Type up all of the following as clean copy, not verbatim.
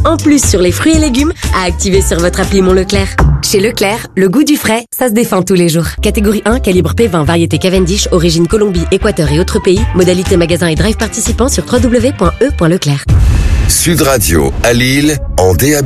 en plus sur les fruits et légumes à activer sur votre appli Mon Leclerc. Chez Leclerc, le goût du frais, ça se défend tous les jours. Catégorie 1, calibre P20, variété Cavendish, origine Colombie, Équateur et autres pays. Modalité magasin et drive participant sur www.e.leclerc. Sud Radio à Lille en DAB+.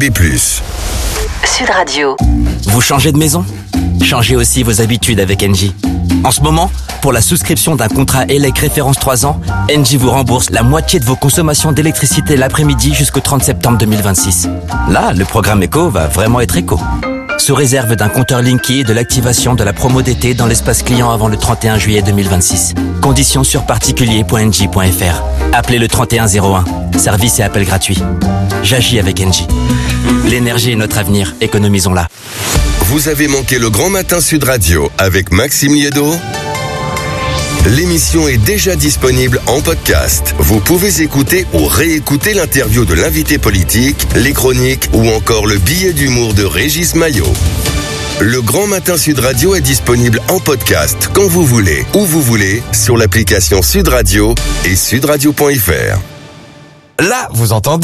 Sud Radio. Vous changez de maison ? Changez aussi vos habitudes avec Engie. En ce moment, pour la souscription d'un contrat ELEC référence 3 ans, Engie vous rembourse la moitié de vos consommations d'électricité l'après-midi jusqu'au 30 septembre 2026. Là, le programme éco va vraiment être éco. Sous réserve d'un compteur Linky et de l'activation de la promo d'été dans l'espace client avant le 31 juillet 2026. Conditions sur particulier.engie.fr. Appelez le 3101. Service et appel gratuit. J'agis avec Engie. L'énergie est notre avenir, économisons-la. Vous avez manqué le Grand Matin Sud Radio avec Maxime Liédo ? L'émission est déjà disponible en podcast. Vous pouvez écouter ou réécouter l'interview de l'invité politique, les chroniques ou encore le billet d'humour de Régis Maillot. Le Grand Matin Sud Radio est disponible en podcast quand vous voulez, où vous voulez, sur l'application Sud Radio et sudradio.fr. Là, vous entendez ?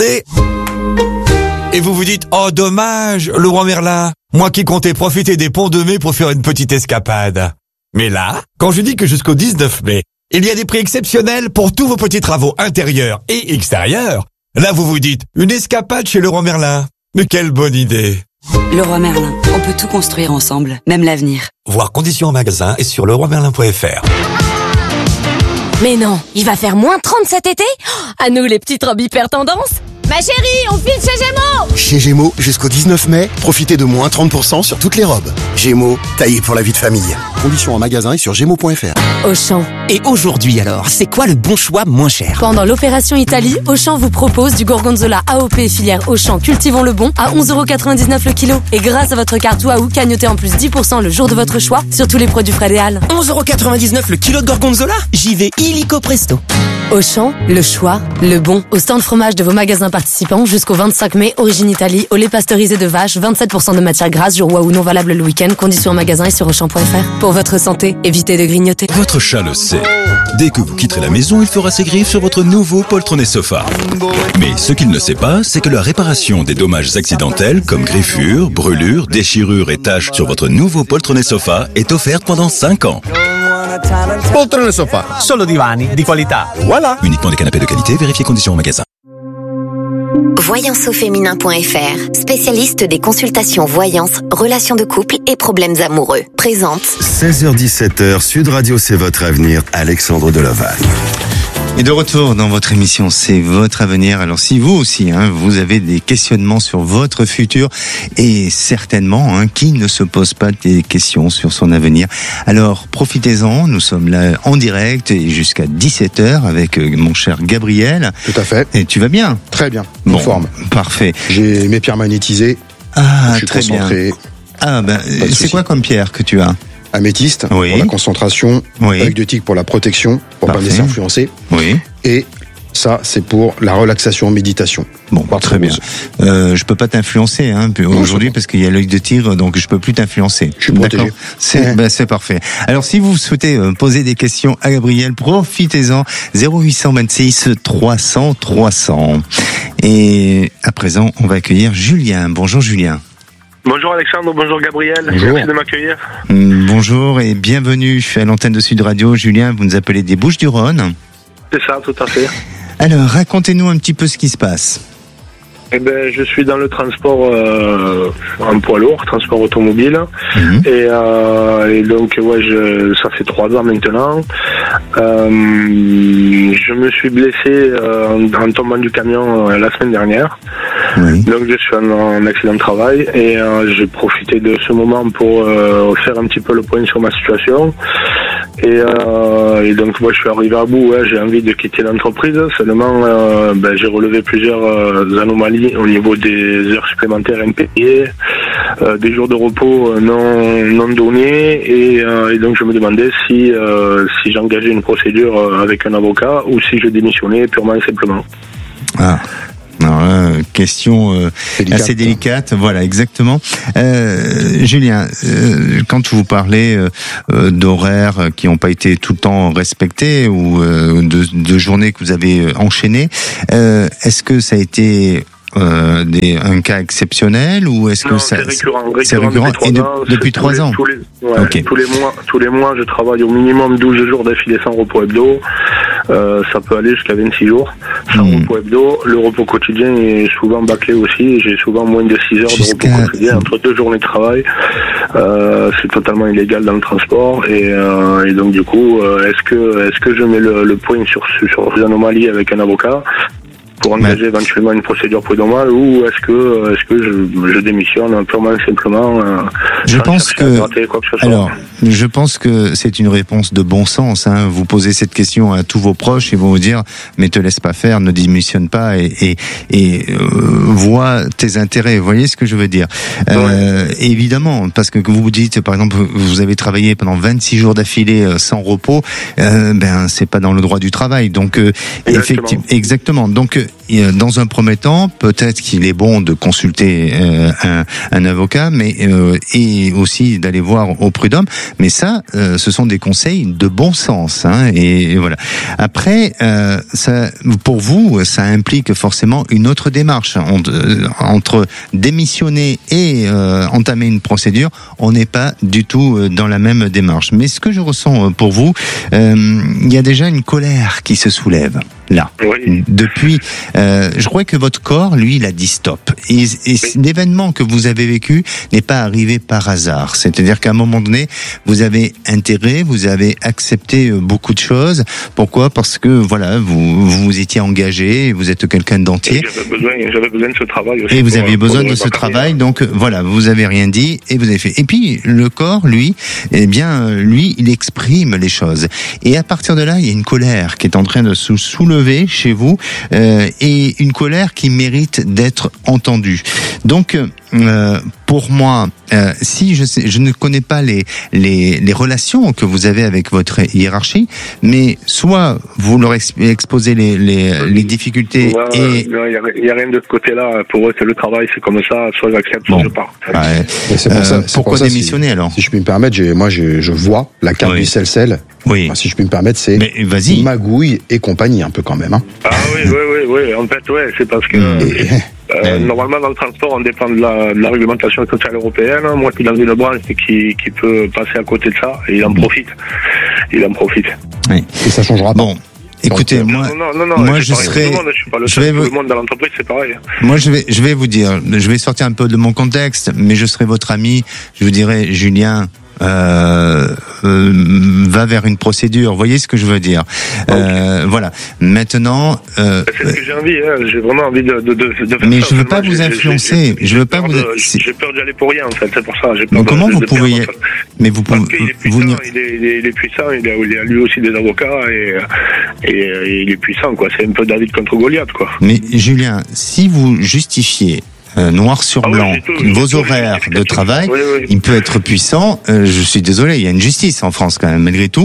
Et vous vous dites, oh dommage, Laurent Merlin, moi qui comptais profiter des ponts de mai pour faire une petite escapade. Mais là, quand je dis que jusqu'au 19 mai, il y a des prix exceptionnels pour tous vos petits travaux intérieurs et extérieurs, là vous vous dites, une escapade chez Leroy Merlin. Mais quelle bonne idée! Leroy Merlin, on peut tout construire ensemble, même l'avenir. Voir conditions en magasin et sur leroymerlin.fr. Mais non, il va faire moins 30 cet été ? À nous les petites robes hyper tendance. Ma chérie, on file chez Gémeaux! Chez Gémeaux, jusqu'au 19 mai, profitez de moins 30% sur toutes les robes. Gémeaux, taillé pour la vie de famille. Conditions en magasin et sur gémeaux.fr. Auchan. Et aujourd'hui alors, c'est quoi le bon choix moins cher ? Pendant l'opération Italie, Auchan vous propose du gorgonzola AOP filière Auchan Cultivons le Bon à 11,99€ le kilo. Et grâce à votre carte Waouh, cagnotez en plus 10% le jour de votre choix sur tous les produits frais Réal. 11,99€ le kilo de gorgonzola ? J'y vais illico presto. Auchan, le choix, le bon. Au stand fromage de vos magasins participants jusqu'au 25 mai, origine Italie, au lait pasteurisé de vache, 27% de matière grasse, jour Waouh non valable le week-end, conditions en magasin et sur Auchan.fr. Pour votre santé, évitez de grignoter. Votre chat le sait. Dès que vous quitterez la maison, il fera ses griffes sur votre nouveau poltronné sofa. Mais ce qu'il ne sait pas, c'est que la réparation des dommages accidentels, comme griffures, brûlures, déchirures et taches sur votre nouveau poltronné sofa est offerte pendant 5 ans. Poltrone Sofa, solo divani di qualità. Voilà. Uniquement des canapés de qualité, vérifiez conditions en magasin. Voyanceauféminin.fr, spécialiste des consultations voyance, relations de couple et problèmes amoureux. Présente 16h-17h, Sud Radio, c'est votre avenir, Alexandre Deloval. Et de retour dans votre émission, c'est votre avenir. Alors si vous aussi, vous avez des questionnements sur votre futur et certainement, qui ne se pose pas des questions sur son avenir, alors profitez-en. Nous sommes là en direct et jusqu'à 17h avec mon cher Gabriel. Tout à fait. Et tu vas bien ? Très bien, en forme. Parfait. J'ai mes pierres magnétisées. Ah, je suis très concentré. bien. Ah ben, c'est quoi comme pierre que tu as ? Améthyste, pour la concentration, œil de tigre pour la protection, pour ne pas me laisser influencer. Oui. Et ça, c'est pour la relaxation, méditation. Bon, très bien. Je peux pas t'influencer aujourd'hui parce qu'il y a l'œil de tigre, donc je peux plus t'influencer. Je suis protégé. C'est parfait. Alors, si vous souhaitez poser des questions à Gabriel, profitez-en. 0826 300 300. Et à présent, on va accueillir Julien. Bonjour Julien. Bonjour Alexandre, bonjour Gabriel, bonjour. Merci de m'accueillir. Bonjour et bienvenue à l'antenne de Sud Radio. Julien, vous nous appelez des Bouches-du-Rhône. C'est ça, tout à fait. Alors, racontez-nous un petit peu ce qui se passe. Eh ben, je suis dans le transport en poids lourd, transport automobile, et donc ça fait 3 ans maintenant. Je me suis blessé en tombant du camion la semaine dernière. Oui. Donc je suis en accident de travail et j'ai profité de ce moment pour faire un petit peu le point sur ma situation. Et donc moi je suis arrivé à bout, j'ai envie de quitter l'entreprise, seulement j'ai relevé plusieurs anomalies au niveau des heures supplémentaires impayées, des jours de repos non donnés, et donc je me demandais si j'engageais une procédure avec un avocat ou si je démissionnais purement et simplement. Ah. Alors, question assez délicate, voilà, exactement. Julien, quand vous parlez d'horaires qui n'ont pas été tout le temps respectés ou de journées que vous avez enchaînées, est-ce que ça a été un cas exceptionnel ou est-ce que ça c'est récurrent depuis 3 ans. Tous les mois, je travaille au minimum 12 jours d'affilée sans repos hebdo. Ça peut aller jusqu'à 26 jours sans repos hebdo. Le repos quotidien est souvent bâclé aussi. J'ai souvent moins de 6 heures de repos quotidien entre 2 journées de travail. C'est totalement illégal dans le transport et donc du coup, est-ce que je mets le point sur ces anomalies avec un avocat pour engager éventuellement une procédure prud'homale ou est-ce que je démissionne purement simplement je pense que c'est une réponse de bon sens, hein. Vous posez cette question à tous vos proches, ils vont vous dire mais te laisse pas faire, ne démissionne pas et vois tes intérêts. Vous voyez ce que je veux dire? Évidemment, parce que vous vous dites par exemple vous avez travaillé pendant 26 jours d'affilée sans repos, c'est pas dans le droit du travail. Donc effectivement, exactement. Donc dans un premier temps, peut-être qu'il est bon de consulter un avocat, mais et aussi d'aller voir au prud'homme. Mais ça, ce sont des conseils de bon sens, hein, et voilà. Après, ça, pour vous, ça implique forcément une autre démarche entre démissionner et entamer une procédure. On n'est pas du tout dans la même démarche. Mais ce que je ressens pour vous, il y a déjà une colère qui se soulève. Là. Oui. Depuis, je crois que votre corps, lui, il a dit stop. Et l'événement que vous avez vécu n'est pas arrivé par hasard. C'est-à-dire qu'à un moment donné, vous avez intérêt, vous avez accepté beaucoup de choses. Pourquoi? Parce que voilà, vous étiez engagé, vous êtes quelqu'un d'entier. J'avais besoin de ce travail aussi. Et vous aviez besoin de ce travail, donc voilà, vous avez rien dit et vous avez fait. Et puis le corps, lui, lui, il exprime les choses. Et à partir de là, il y a une colère qui est en train de se soulever chez vous et une colère qui mérite d'être entendue. Donc pour moi, si je ne connais pas les relations que vous avez avec votre hiérarchie, mais soit vous leur exposez les difficultés et il y a rien de ce côté-là. Pour eux, c'est le travail, c'est comme ça. Soit j'accepte, soit je pars. Ouais. C'est pour ça. Pourquoi démissionner alors? Si je puis me permettre, je vois la carte du CELCEL. Oui. Enfin, si je puis me permettre, c'est magouille et compagnie un peu quand même. Hein. Ah oui. En fait, c'est parce que. Normalement, dans le transport, on dépend de la réglementation sociale européenne. Moi, qui suis dans une branche qui peut passer à côté de ça, et il en profite. Oui. Et ça changera pas. Bon. Écoutez, moi, je serai. Tout le monde dans l'entreprise, c'est pareil. Moi, je vais vous dire, je vais sortir un peu de mon contexte, mais je serai votre ami. Je vous dirai, Julien. Va vers une procédure. Vous voyez ce que je veux dire? Voilà. Maintenant. C'est ce que j'ai envie. J'ai vraiment envie de faire mais ça. je veux pas vous influencer. Je veux pas vous. J'ai peur d'y aller pour rien en fait. C'est pour ça. Mais comment vous pouvez? Mais vous pouvez. Il est puissant. Il a lui aussi des avocats et il est puissant quoi. C'est un peu David contre Goliath quoi. Mais Julien, si vous justifiez noir sur blanc, vos horaires de travail, il peut être puissant. Je suis désolé, il y a une justice en France quand même, malgré tout.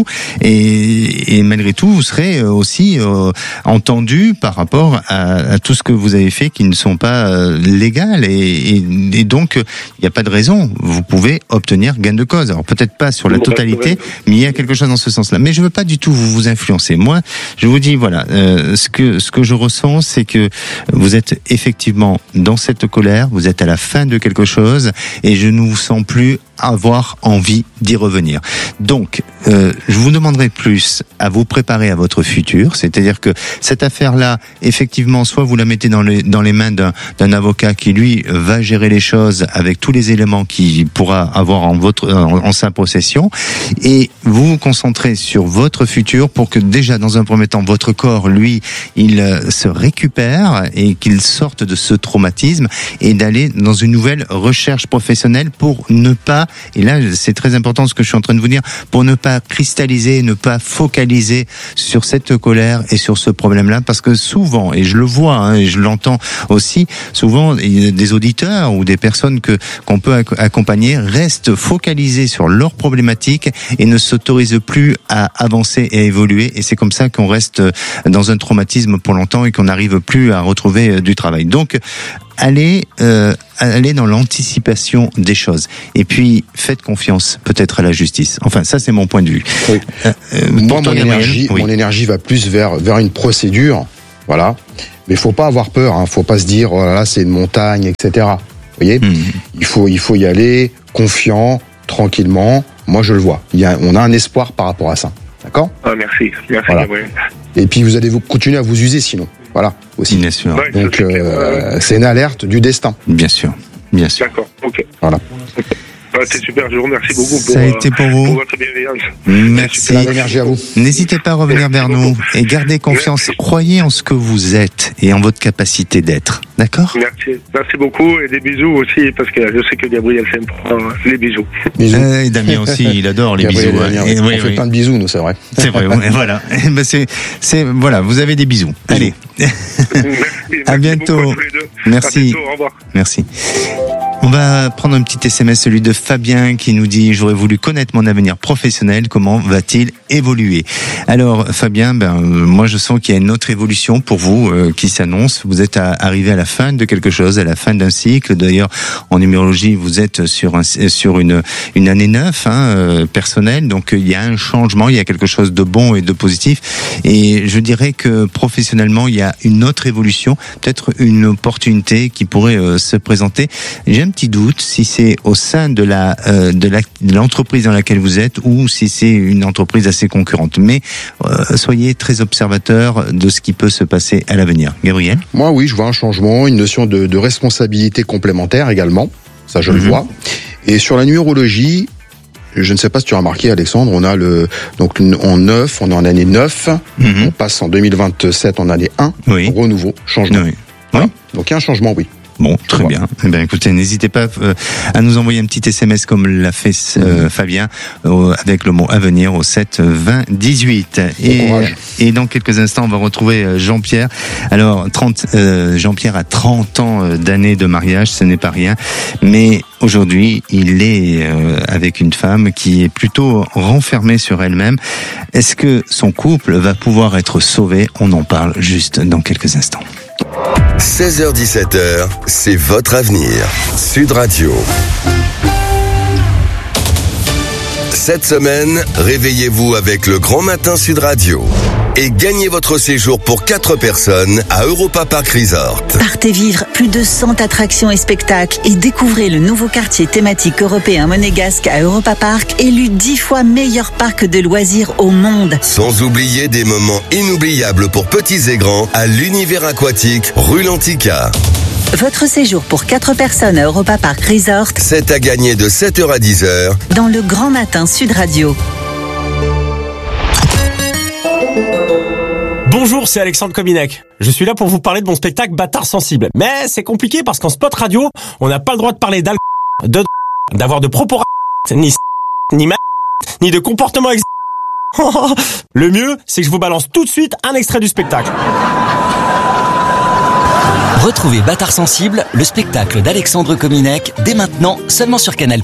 Et malgré tout, vous serez aussi entendu par rapport à tout ce que vous avez fait qui ne sont pas légales. Et donc, il n'y a pas de raison. Vous pouvez obtenir gain de cause. Alors peut-être pas sur la totalité, mais il y a quelque chose dans ce sens-là. Mais je veux pas du tout vous influencer. Moi, je vous dis, voilà, ce que je ressens, c'est que vous êtes effectivement dans cette colère, vous êtes à la fin de quelque chose et je ne vous sens plus avoir envie d'y revenir. Donc, je vous demanderai plus à vous préparer à votre futur, c'est-à-dire que cette affaire-là, effectivement, soit vous la mettez dans les mains d'un avocat qui, lui, va gérer les choses avec tous les éléments qu'il pourra avoir en sa possession, et vous vous concentrez sur votre futur pour que déjà, dans un premier temps, votre corps, lui, il se récupère et qu'il sorte de ce traumatisme et d'aller dans une nouvelle recherche professionnelle pour ne pas, et là c'est très important ce que je suis en train de vous dire, pour ne pas cristalliser, ne pas focaliser sur cette colère et sur ce problème-là, parce que souvent, et je le vois, et je l'entends aussi, souvent des auditeurs ou des personnes qu'on peut accompagner restent focalisés sur leurs problématiques et ne s'autorisent plus à avancer et à évoluer, et c'est comme ça qu'on reste dans un traumatisme pour longtemps et qu'on n'arrive plus à retrouver du travail. Donc, allez dans l'anticipation des choses. Et puis, faites confiance peut-être à la justice. Enfin, ça, c'est mon point de vue. Oui. Moi, mon énergie va plus vers une procédure Voilà. Mais il faut pas avoir peur, hein. Faut pas se dire, oh là là, c'est une montagne, etc. Vous voyez, il faut y aller confiant, tranquillement. Moi, je le vois. On a un espoir par rapport à ça. D'accord ? Merci voilà. Gabriel. Et puis, vous allez continuer à vous user sinon. Voilà, aussi. Bien sûr. Ouais, donc, c'est une alerte du destin. Bien sûr. D'accord, ok. Voilà. C'est super, je vous remercie beaucoup Ça a été pour vous. pour votre bienveillance. Merci. L'énergie à vous. N'hésitez pas à revenir vers nous et gardez confiance. Merci. Croyez en ce que vous êtes et en votre capacité d'être. D'accord ? Merci beaucoup et des bisous aussi parce que je sais que Gabriel s'aime les bisous. Et Damien aussi, il adore les Gabriel bisous. Damien, Et on fait plein de bisous, nous, c'est vrai. C'est vrai, ouais, voilà. Voilà, vous avez des bisous. Allez. À bientôt. Beaucoup à tous les deux. Merci. À bientôt, au revoir. Merci. On va prendre un petit SMS, celui de Fabien qui nous dit « J'aurais voulu connaître mon avenir professionnel, comment va-t-il évoluer ?» Alors Fabien, moi je sens qu'il y a une autre évolution pour vous qui s'annonce. Vous êtes arrivé à la fin de quelque chose, à la fin d'un cycle. D'ailleurs, en numérologie, vous êtes sur une année 9 personnelle. Donc il y a un changement, il y a quelque chose de bon et de positif. Et je dirais que professionnellement, il y a une autre évolution, peut-être une opportunité qui pourrait se présenter. J'ai un petit doute si c'est au sein de l'entreprise dans laquelle vous êtes ou si c'est une entreprise assez concurrente. Mais soyez très observateur de ce qui peut se passer à l'avenir. Gabriel ? Moi, oui, je vois un changement, une notion de responsabilité complémentaire également. Ça, je le vois. Et sur la numérologie, je ne sais pas si tu as remarqué, Alexandre, on a en 9, on est en année 9, on passe en 2027 en année 1, renouveau, changement. Oui. Voilà. Donc il y a un changement, oui. Bon, très bien. Eh bien, écoutez, n'hésitez pas à nous envoyer un petit SMS comme l'a fait Fabien avec le mot avenir au 7 20 18. Et dans quelques instants, on va retrouver Jean-Pierre. Alors, Jean-Pierre a 30 ans d'années de mariage, ce n'est pas rien. Mais aujourd'hui, il est avec une femme qui est plutôt renfermée sur elle-même. Est-ce que son couple va pouvoir être sauvé ? On en parle juste dans quelques instants. 16h-17h, c'est votre avenir. Sud Radio. Cette semaine, réveillez-vous avec le Grand Matin Sud Radio. Et gagnez votre séjour pour 4 personnes à Europa Park Resort. Partez vivre plus de 100 attractions et spectacles et découvrez le nouveau quartier thématique européen monégasque à Europa Park, élu 10 fois meilleur parc de loisirs au monde. Sans oublier des moments inoubliables pour petits et grands à l'univers aquatique rue Lantica. Votre séjour pour 4 personnes à Europa Park Resort, c'est à gagner de 7h à 10h dans le Grand Matin Sud Radio. Bonjour, c'est Alexandre Kominek. Je suis là pour vous parler de mon spectacle Bâtard sensible. Mais c'est compliqué parce qu'en spot radio, on n'a pas le droit de parler d'avoir de propos ni de comportement Le mieux, c'est que je vous balance tout de suite un extrait du spectacle. Retrouvez Bâtard sensible, le spectacle d'Alexandre Kominek, dès maintenant, seulement sur Canal+.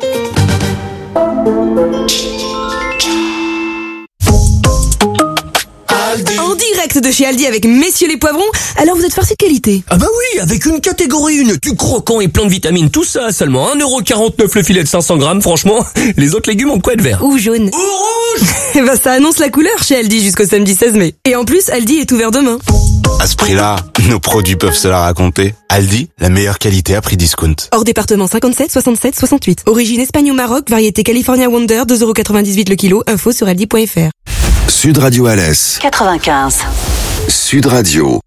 En direct de chez Aldi avec Messieurs les Poivrons, alors vous êtes farci de qualité. Ah bah oui, avec une catégorie 1, du croquant et plein de vitamines, tout ça, seulement 1,49€ le filet de 500 grammes, franchement, les autres légumes ont de quoi être vert. Ou jaune. Ou rouge. Eh ben ça annonce la couleur chez Aldi jusqu'au samedi 16 mai. Et en plus, Aldi est ouvert demain. À ce prix-là, nos produits peuvent se la raconter. Aldi, la meilleure qualité à prix discount. Hors département 57, 67, 68. Origine Espagne ou Maroc, variété California Wonder, 2,98€ le kilo, info sur aldi.fr. Sud Radio Alès 95. Sud Radio.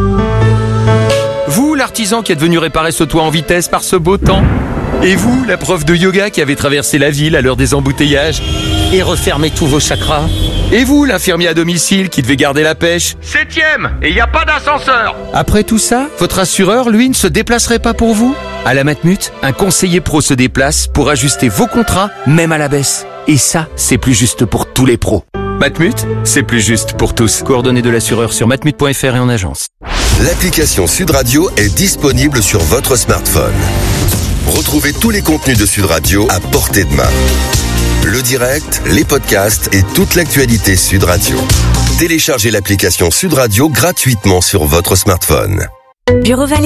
Vous, l'artisan qui êtes venu réparer ce toit en vitesse par ce beau temps. Et vous, la prof de yoga qui avait traversé la ville à l'heure des embouteillages et refermé tous vos chakras. Et vous, l'infirmier à domicile qui devait garder la pêche. 7e, et il n'y a pas d'ascenseur. Après tout ça, votre assureur, lui, ne se déplacerait pas pour vous ? À la Matmut, un conseiller pro se déplace pour ajuster vos contrats, même à la baisse. Et ça, c'est plus juste pour tous les pros. Matmut, c'est plus juste pour tous. Coordonnées de l'assureur sur matmut.fr et en agence. L'application Sud Radio est disponible sur votre smartphone. Retrouvez tous les contenus de Sud Radio à portée de main. Le direct, les podcasts et toute l'actualité Sud Radio. Téléchargez l'application Sud Radio gratuitement sur votre smartphone. Bureau Vallée ?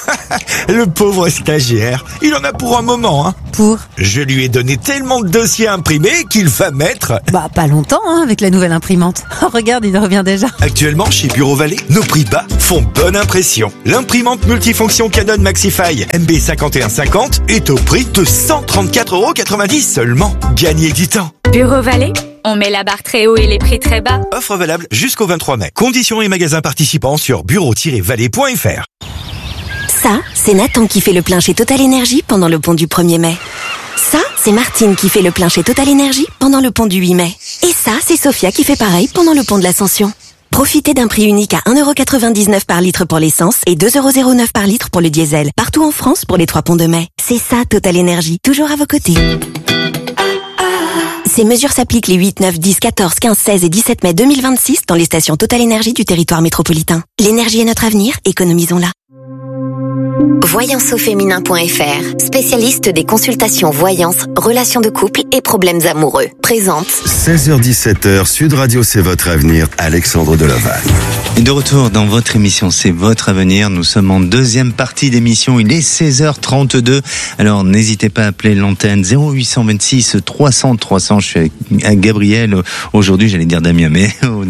Le pauvre stagiaire, il en a pour un moment, hein. Pour ? Je lui ai donné tellement de dossiers imprimés qu'il va mettre... Bah, pas longtemps, hein, avec la nouvelle imprimante. Oh, regarde, il revient déjà. Actuellement, chez Bureau Vallée, nos prix bas font bonne impression. L'imprimante multifonction Canon Maxify MB5150 est au prix de 134,90 € seulement. Gagnez du temps. Bureau Vallée, on met la barre très haut et les prix très bas. Offre valable jusqu'au 23 mai. Conditions et magasins participants sur bureau-vallée.fr. Ça, c'est Nathan qui fait le plein chez Total Énergie pendant le pont du 1er mai. Ça, c'est Martine qui fait le plein chez Total Énergie pendant le pont du 8 mai. Et ça, c'est Sophia qui fait pareil pendant le pont de l'Ascension. Profitez d'un prix unique à 1,99 € par litre pour l'essence et 2,09 € par litre pour le diesel. Partout en France pour les 3 ponts de mai. C'est ça, Total Énergie. Toujours à vos côtés. Ces mesures s'appliquent les 8, 9, 10, 14, 15, 16 et 17 mai 2026 dans les stations Total Énergie du territoire métropolitain. L'énergie est notre avenir, économisons-la. Voyanceauféminin.fr, spécialiste des consultations voyance, relations de couple et problèmes amoureux. Présente 16h-17h, Sud Radio, c'est votre avenir, Alexandre Delaval. Et de retour dans votre émission, c'est votre avenir. Nous sommes en deuxième partie d'émission. Il est 16h32. Alors, n'hésitez pas à appeler l'antenne 0826 300 300. Je suis avec Gabriel. Aujourd'hui, j'allais dire Damien, mais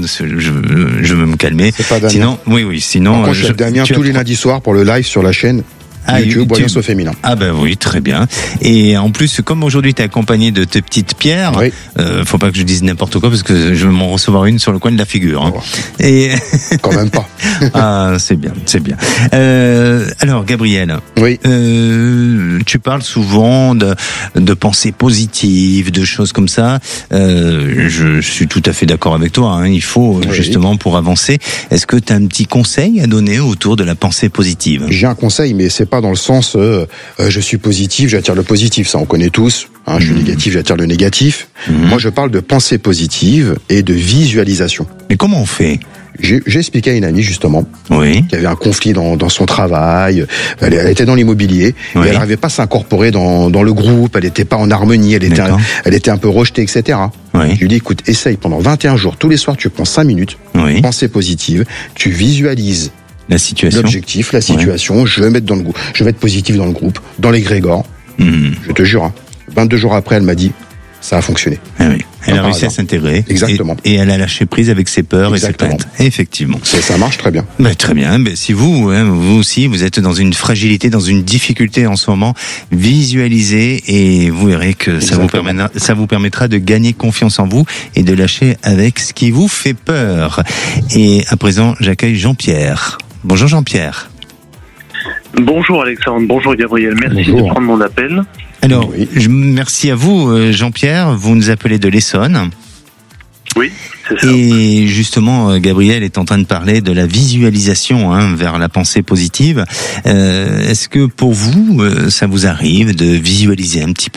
je veux me calmer. C'est pas Damien. Sinon, oui, sinon. Par contre, je suis avec Damien tous les lundis soirs pour le live sur la chaîne. YouTube, Voyance au féminin. Ah ben oui, très bien. Et en plus, comme aujourd'hui t'es accompagné de tes petites pierres, oui. Faut pas que je dise n'importe quoi parce que je vais m'en recevoir une sur le coin de la figure. Hein. Et quand même pas. Ah, c'est bien, c'est bien. Alors, Gabriel, oui. Tu parles souvent de pensées positives, de choses comme ça. Je suis tout à fait d'accord avec toi. Hein. Il faut justement pour avancer. Est-ce que tu as un petit conseil à donner autour de la pensée positive ? J'ai un conseil, mais c'est pas dans le sens je suis positif, j'attire le positif, ça on connaît tous, hein, je suis négatif, j'attire le négatif. Moi je parle de pensée positive et de visualisation. Mais comment on fait ? J'ai expliqué à une amie justement qui avait un conflit dans son travail, elle était dans l'immobilier, et elle n'arrivait pas à s'incorporer dans le groupe, elle n'était pas en harmonie, elle était un peu rejetée, etc. Je lui dis écoute, essaye pendant 21 jours, tous les soirs tu prends 5 minutes, pensée positive, tu visualises la situation. L'objectif, la situation, je vais mettre dans le groupe, je vais être positif dans le groupe, dans l'égrégore. Je te jure, 22 jours après, elle m'a dit, ça a fonctionné. Ah oui. Elle a réussi à s'intégrer. Exactement. Et elle a lâché prise avec ses peurs et ses craintes. Effectivement. Ça marche très bien. Très bien. Si vous aussi, vous êtes dans une fragilité, dans une difficulté en ce moment, visualisez et vous verrez que ça vous permettra de gagner confiance en vous et de lâcher avec ce qui vous fait peur. Et à présent, j'accueille Jean-Pierre. Bonjour Jean-Pierre. Bonjour Alexandre, bonjour Gabriel, merci de prendre mon appel. Alors, merci à vous Jean-Pierre, vous nous appelez de l'Essonne. Oui, c'est ça. Et justement, Gabriel est en train de parler de la visualisation vers la pensée positive. Est-ce que pour vous, ça vous arrive de visualiser un petit peu ?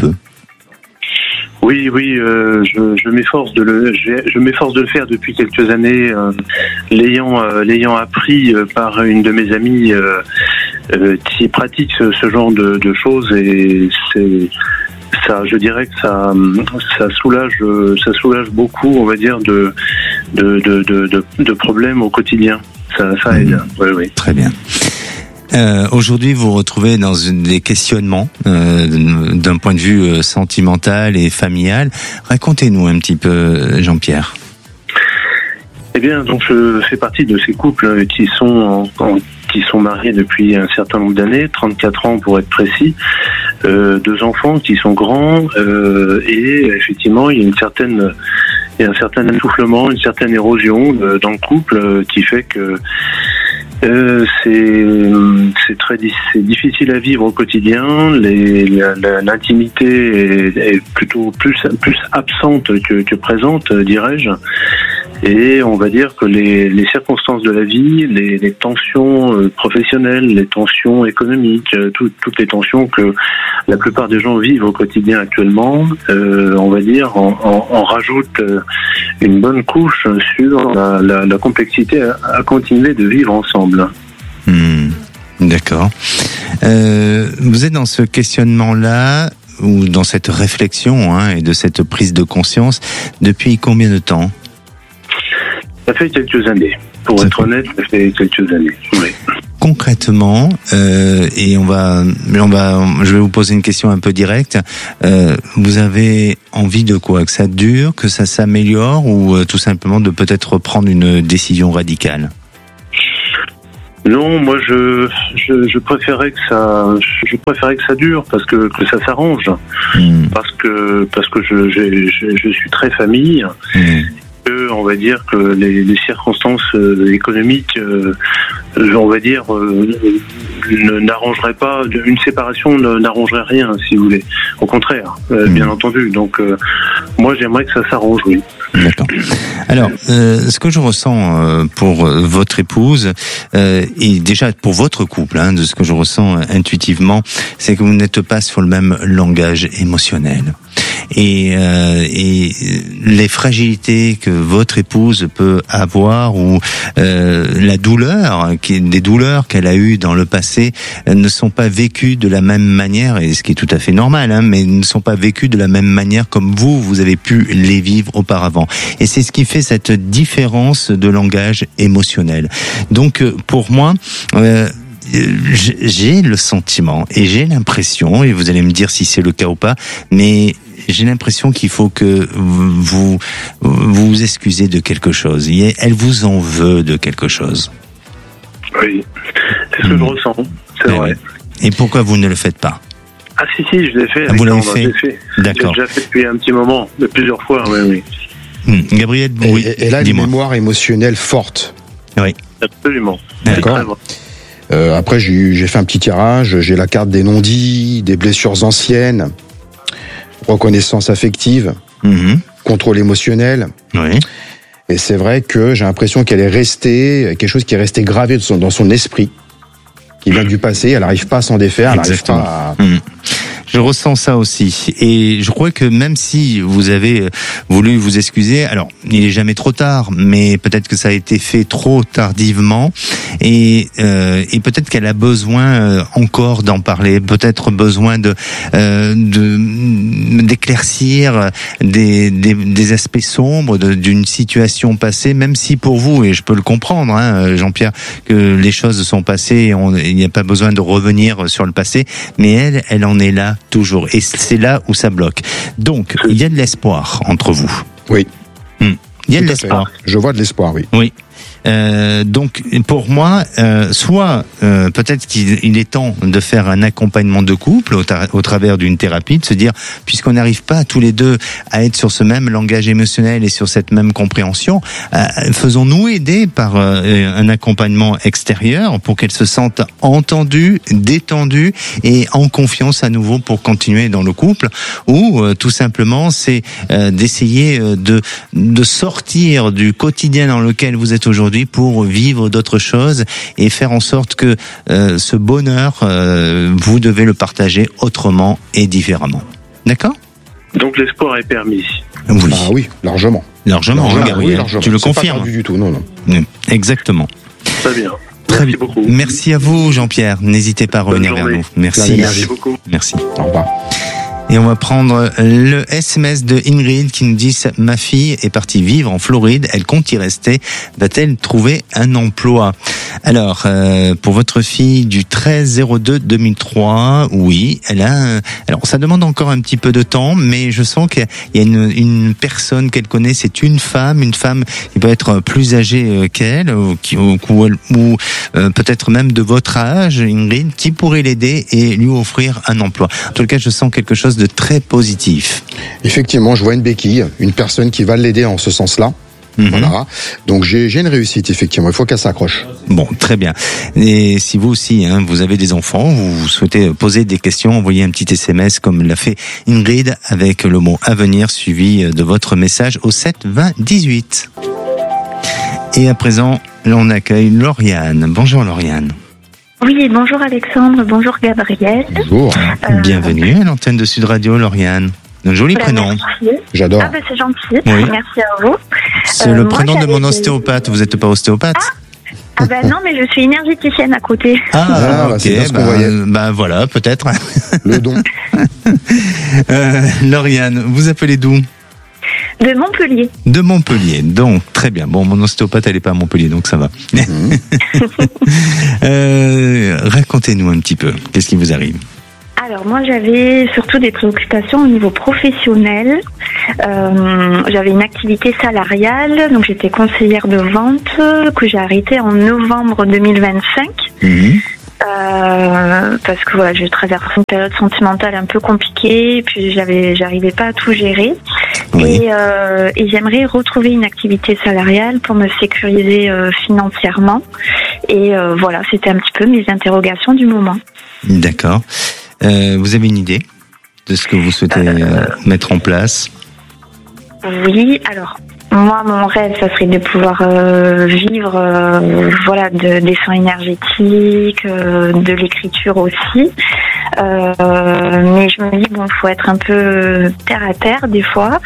Oui, je m'efforce de le faire depuis quelques années, l'ayant appris par une de mes amies qui pratique ce genre de choses, et ça, je dirais que ça soulage beaucoup, on va dire, de problèmes au quotidien. Ça aide. Oui. Très bien. Aujourd'hui, vous vous retrouvez dans des questionnements d'un point de vue sentimental et familial. Racontez-nous un petit peu, Jean-Pierre. Eh bien, donc je fais partie de ces couples qui sont mariés depuis un certain nombre d'années, 34 ans pour être précis, 2 enfants qui sont grands, et effectivement, il y a un certain essoufflement, une certaine érosion dans le couple qui fait que c'est difficile à vivre au quotidien. L'intimité est plutôt plus absente que présente, dirais-je. Et on va dire que les circonstances de la vie, les tensions professionnelles, les tensions économiques, toutes les tensions que la plupart des gens vivent au quotidien actuellement, on va dire, en rajoute une bonne couche sur la complexité à continuer de vivre ensemble. D'accord. Vous êtes dans ce questionnement-là, ou dans cette réflexion et de cette prise de conscience, depuis combien de temps ? Ça fait quelques années. Pour être honnête, ça fait quelques années. Oui. concrètement, et je vais vous poser une question un peu directe. Vous avez envie de quoi? Que ça dure, que ça s'améliore, ou tout simplement de peut-être prendre une décision radicale? Non, moi je préférais que ça dure parce que ça s'arrange, parce que je suis très famille. On va dire que les circonstances économiques, on va dire, n'arrangeraient pas, une séparation n'arrangerait rien, si vous voulez. Au contraire, bien entendu. Donc, moi, j'aimerais que ça s'arrange, oui. D'accord. Alors, ce que je ressens pour votre épouse, et déjà pour votre couple, de ce que je ressens intuitivement, c'est que vous n'êtes pas sur le même langage émotionnel. Et les fragilités que votre épouse peut avoir, ou la douleur, des douleurs qu'elle a eues dans le passé, ne sont pas vécues de la même manière, et ce qui est tout à fait normal, mais ne sont pas vécues de la même manière comme vous avez pu les vivre auparavant. Et c'est ce qui fait cette différence de langage émotionnel. Donc pour moi, j'ai le sentiment et j'ai l'impression, et vous allez me dire si c'est le cas ou pas, mais j'ai l'impression qu'il faut que vous vous excusez de quelque chose. Elle vous en veut de quelque chose. Oui, c'est ce que je ressens, c'est vrai. Et pourquoi vous ne le faites pas? Ah si, je l'ai fait. Vous l'avez fait? D'accord. J'ai déjà fait depuis un petit moment, plusieurs fois, oui. Gabriel, oui. Elle a une mémoire émotionnelle forte. Oui. Absolument. D'accord. Après, j'ai fait un petit tirage, j'ai la carte des non-dits, des blessures anciennes, reconnaissance affective, contrôle émotionnel. Oui. Et c'est vrai que j'ai l'impression qu'elle est restée, quelque chose qui est resté gravé dans son esprit, qui vient du passé, elle n'arrive pas à s'en défaire, elle n'arrive pas à... Je ressens ça aussi, et je crois que même si vous avez voulu vous excuser, alors il est jamais trop tard, mais peut-être que ça a été fait trop tardivement, et peut-être qu'elle a besoin encore d'en parler, peut-être besoin d'éclaircir des aspects sombres d'une situation passée, même si pour vous, et je peux le comprendre, Jean-Pierre, que les choses sont passées, il n'y a pas besoin de revenir sur le passé, mais elle en est là toujours, et c'est là où ça bloque. Donc, il y a de l'espoir entre vous. Oui. Il y a de l'espoir. Je vois de l'espoir, oui. Oui. Donc pour moi, soit peut-être qu'il est temps de faire un accompagnement de couple au travers d'une thérapie, de se dire, puisqu'on n'arrive pas tous les deux à être sur ce même langage émotionnel et sur cette même compréhension, faisons-nous aider par un accompagnement extérieur pour qu'elle se sente entendue, détendue et en confiance à nouveau pour continuer dans le couple, ou tout simplement c'est d'essayer de sortir du quotidien dans lequel vous êtes aujourd'hui pour vivre d'autres choses et faire en sorte que ce bonheur, vous devez le partager autrement et différemment. D'accord ? Donc l'espoir est permis. Oui. Ah oui, largement. Largement, Gabriel. Oui, largement. Tu le confirmes. confirmes. Pas perdu du tout, non. Exactement. Très bien. Très Merci beaucoup. Merci à vous, Jean-Pierre. N'hésitez pas à revenir vers nous. Merci. Merci beaucoup. Merci. Au revoir. Et on va prendre le SMS de Ingrid qui nous dit « Ma fille est partie vivre en Floride, elle compte y rester. Va-t-elle trouver un emploi ?» Alors, pour votre fille du 13-02-2003, oui, elle a... Alors, ça demande encore un petit peu de temps, mais je sens qu'il y a une personne qu'elle connaît, c'est une femme qui peut être plus âgée qu'elle, ou peut-être même de votre âge, Ingrid, qui pourrait l'aider et lui offrir un emploi. En tout cas, je sens quelque chose de très positif. Effectivement, je vois une béquille, une personne qui va l'aider en ce sens-là. Voilà. Donc j'ai une réussite, effectivement. Il faut qu'elle s'accroche. Bon, très bien. Et si vous aussi, vous avez des enfants, vous souhaitez poser des questions, envoyez un petit SMS comme l'a fait Ingrid avec le mot avenir suivi de votre message au 7 20 18. Et à présent, on accueille Lauriane. Bonjour Lauriane. Oui, bonjour Alexandre, bonjour Gabriel. Bonjour. Bienvenue à l'antenne de Sud Radio, Lauriane. Un joli prénom. Merci. J'adore. Ah c'est gentil, Oui. Merci à vous. C'est le prénom de mon ostéopathe, vous n'êtes pas ostéopathe? Ah non, mais je suis énergéticienne à côté. Ok, c'est bien ce qu'on voyait. Voilà, peut-être. Le don. Lauriane, vous appelez d'où? De Montpellier. De Montpellier, donc très bien. Bon, mon ostéopathe, elle est pas à Montpellier, donc ça va. Racontez-nous un petit peu, qu'est-ce qui vous arrive? Alors moi j'avais surtout des préoccupations au niveau professionnel. J'avais une activité salariale, donc j'étais conseillère de vente que j'ai arrêtée en novembre 2025. Parce que voilà, je traversais une période sentimentale un peu compliquée, et puis j'arrivais pas à tout gérer. Et j'aimerais retrouver une activité salariale pour me sécuriser financièrement. Et voilà, c'était un petit peu mes interrogations du moment. D'accord. Vous avez une idée de ce que vous souhaitez mettre en place? Oui, alors moi mon rêve ça serait de pouvoir vivre des soins énergétiques, de l'écriture aussi. Mais je me dis bon, faut être un peu terre à terre des fois.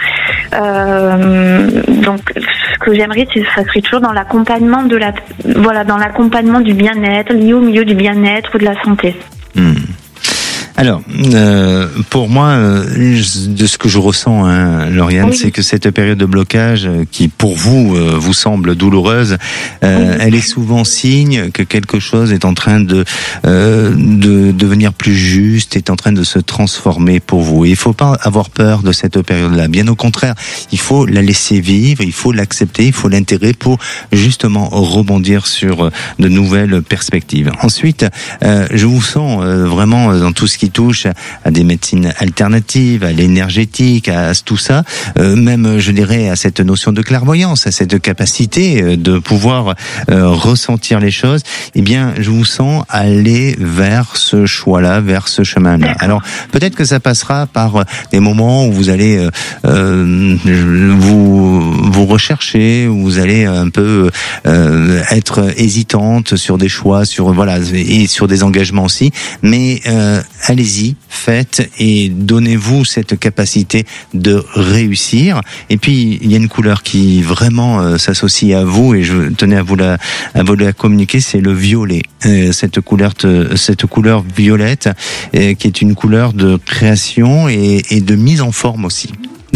Donc ce que j'aimerais ça serait toujours dans l'accompagnement dans l'accompagnement du bien-être, lié au milieu du bien-être ou de la santé. Alors, pour moi, de ce que je ressens, Lauriane, c'est que cette période de blocage qui, pour vous, vous semble douloureuse, elle est souvent signe que quelque chose est en train de devenir plus juste, est en train de se transformer pour vous. Et il faut pas avoir peur de cette période-là. Bien au contraire, il faut la laisser vivre, il faut l'accepter, il faut l'intégrer pour justement rebondir sur de nouvelles perspectives. Ensuite, je vous sens vraiment dans tout ce qui touche à des médecines alternatives, à l'énergétique, à tout ça, même je dirais à cette notion de clairvoyance, à cette capacité de pouvoir ressentir les choses. Eh bien, je vous sens aller vers ce choix-là, vers ce chemin-là. Alors, peut-être que ça passera par des moments où vous allez vous rechercher, où vous allez un peu être hésitante sur des choix, et sur des engagements aussi. Mais allez-y, faites et donnez-vous cette capacité de réussir. Et puis il y a une couleur qui vraiment s'associe à vous et je tenais à vous la communiquer, c'est le violet. Cette couleur violette qui est une couleur de création et de mise en forme aussi. D'accord ?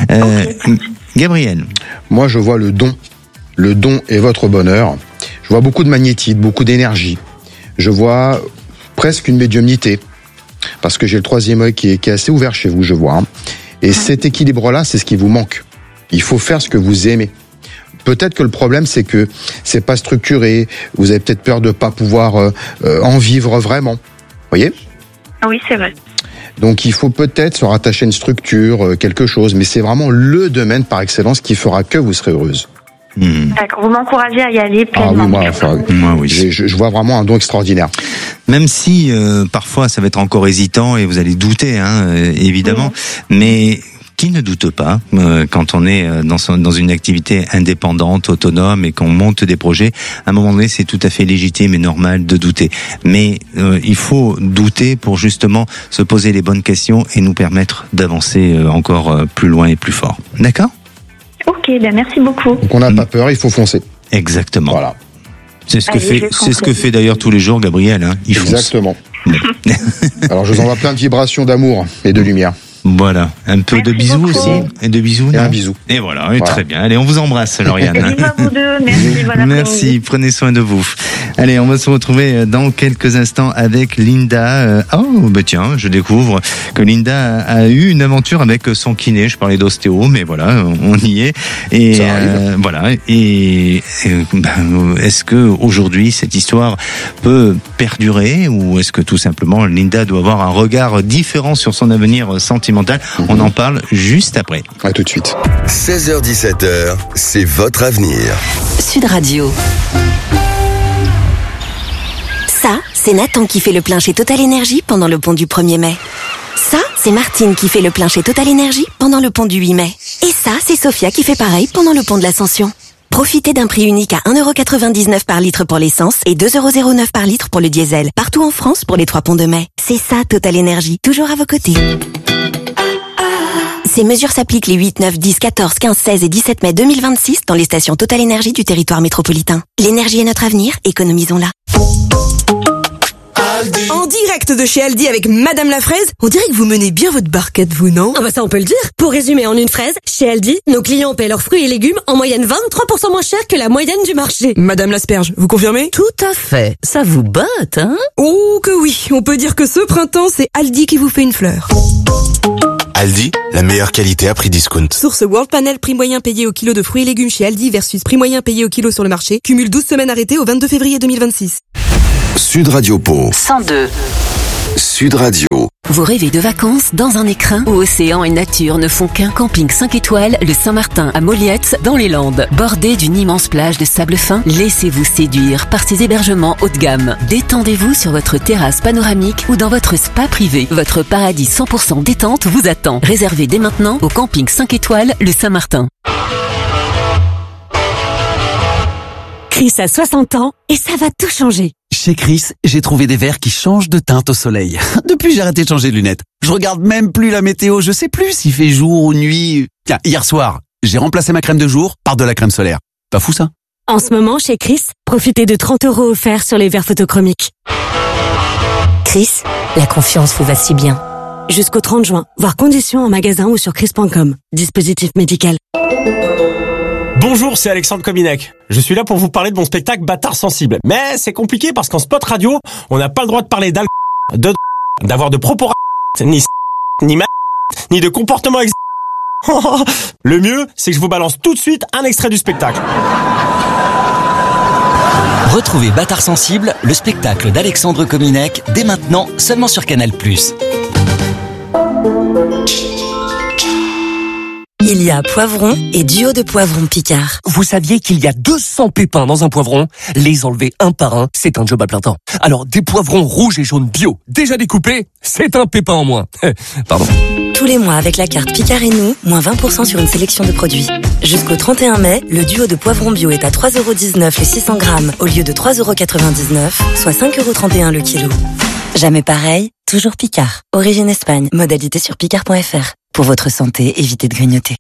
Gabriel. Moi je vois le don. Le don est votre bonheur. Je vois beaucoup de magnétisme, beaucoup d'énergie. Je vois presque une médiumnité. Parce que j'ai le troisième œil qui est assez ouvert chez vous, je vois. Et cet équilibre-là, c'est ce qui vous manque. Il faut faire ce que vous aimez. Peut-être que le problème, c'est que c'est pas structuré. Vous avez peut-être peur de pas pouvoir en vivre vraiment. Voyez ? Oui, c'est vrai. Donc il faut peut-être se rattacher à une structure, quelque chose. Mais c'est vraiment le domaine par excellence qui fera que vous serez heureuse. D'accord, vous m'encouragez à y aller pleinement. Moi, oui. Je vois vraiment un don extraordinaire. Même si parfois ça va être encore hésitant et vous allez douter, évidemment, mais qui ne doute pas quand on est dans une activité indépendante, autonome et qu'on monte des projets, à un moment donné c'est tout à fait légitime et normal de douter. Mais il faut douter pour justement se poser les bonnes questions et nous permettre d'avancer encore plus loin et plus fort. D'accord ? Ok, merci beaucoup. Donc on n'a pas peur, il faut foncer. Exactement. Voilà. C'est ce que fait d'ailleurs tous les jours Gabriel. Il fonce. Exactement. Alors je vous envoie plein de vibrations d'amour et de lumière. Voilà, un peu de bisous beaucoup. aussi. Et de bisous. Et non un bisou. Et voilà, très bien. Allez, on vous embrasse, Lauriane. Bisous à vous deux, merci, bon après-midi. Merci, prenez soin de vous. Allez, on va se retrouver dans quelques instants avec Linda. Tiens, je découvre que Linda a eu une aventure avec son kiné. Je parlais d'ostéo, mais voilà, on y est. Et voilà. Et est-ce que aujourd'hui cette histoire peut perdurer ou est-ce que tout simplement Linda doit avoir un regard différent sur son avenir sentimental? On en parle juste après. À tout de suite. 16h-17h, c'est votre avenir. Sud Radio. Ça, c'est Nathan qui fait le plein chez Total Énergie pendant le pont du 1er mai. Ça, c'est Martine qui fait le plein chez Total Énergie pendant le pont du 8 mai. Et ça, c'est Sophia qui fait pareil pendant le pont de l'Ascension. Profitez d'un prix unique à 1,99€ par litre pour l'essence et 2,09€ par litre pour le diesel. Partout en France pour les 3 ponts de mai. C'est ça, Total Énergie. Toujours à vos côtés. Ces mesures s'appliquent les 8, 9, 10, 14, 15, 16 et 17 mai 2026 dans les stations Total Énergie du territoire métropolitain. L'énergie est notre avenir, économisons-la. Aldi. En direct de chez Aldi avec Madame la Fraise, on dirait que vous menez bien votre barquette, vous, non? Ah bah ça on peut le dire. Pour résumer en une phrase, chez Aldi, nos clients paient leurs fruits et légumes en moyenne 23% moins cher que la moyenne du marché. Madame l'asperge, vous confirmez? Tout à fait. Ça vous botte, hein? Oh que oui, on peut dire que ce printemps, c'est Aldi qui vous fait une fleur. Aldi, la meilleure qualité à prix discount. Source World Panel, prix moyen payé au kilo de fruits et légumes chez Aldi versus prix moyen payé au kilo sur le marché. Cumule 12 semaines arrêtées au 22 février 2026. Sud Radio Pau. 102. Sud Radio. Vous rêvez de vacances dans un écrin où océan et nature ne font qu'un camping 5 étoiles, le Saint-Martin à Moliette, dans les Landes. Bordé d'une immense plage de sable fin, laissez-vous séduire par ces hébergements haut de gamme. Détendez-vous sur votre terrasse panoramique ou dans votre spa privé. Votre paradis 100% détente vous attend. Réservez dès maintenant au camping 5 étoiles, le Saint-Martin. Chris a 60 ans et ça va tout changer. Chez Chris, j'ai trouvé des verres qui changent de teinte au soleil. Depuis, j'ai arrêté de changer de lunettes. Je regarde même plus la météo, je sais plus s'il fait jour ou nuit. Tiens, hier soir, j'ai remplacé ma crème de jour par de la crème solaire. Pas fou ça? En ce moment, chez Chris, profitez de 30 € offerts sur les verres photochromiques. Chris, la confiance vous va si bien. Jusqu'au 30 juin, voir conditions en magasin ou sur chris.com. Dispositif médical. Bonjour, c'est Alexandre Cominac. Je suis là pour vous parler de mon spectacle Bâtard sensible. Mais c'est compliqué parce qu'en spot radio, on n'a pas le droit de parler d'avoir de propos ni ni de comportement Le mieux, c'est que je vous balance tout de suite un extrait du spectacle. Retrouvez Bâtard sensible, le spectacle d'Alexandre Cominac, dès maintenant, seulement sur Canal+. Il y a poivron et duo de poivrons Picard. Vous saviez qu'il y a 200 pépins dans un poivron? Les enlever un par un, c'est un job à plein temps. Alors, des poivrons rouges et jaunes bio, déjà découpés, c'est un pépin en moins. Pardon. Tous les mois, avec la carte Picard et nous, moins 20% sur une sélection de produits. Jusqu'au 31 mai, le duo de poivrons bio est à 3,19€ les 600 grammes, au lieu de 3,99€, soit 5,31€ le kilo. Jamais pareil, toujours Picard. Origine Espagne, modalité sur picard.fr. Pour votre santé, évitez de grignoter.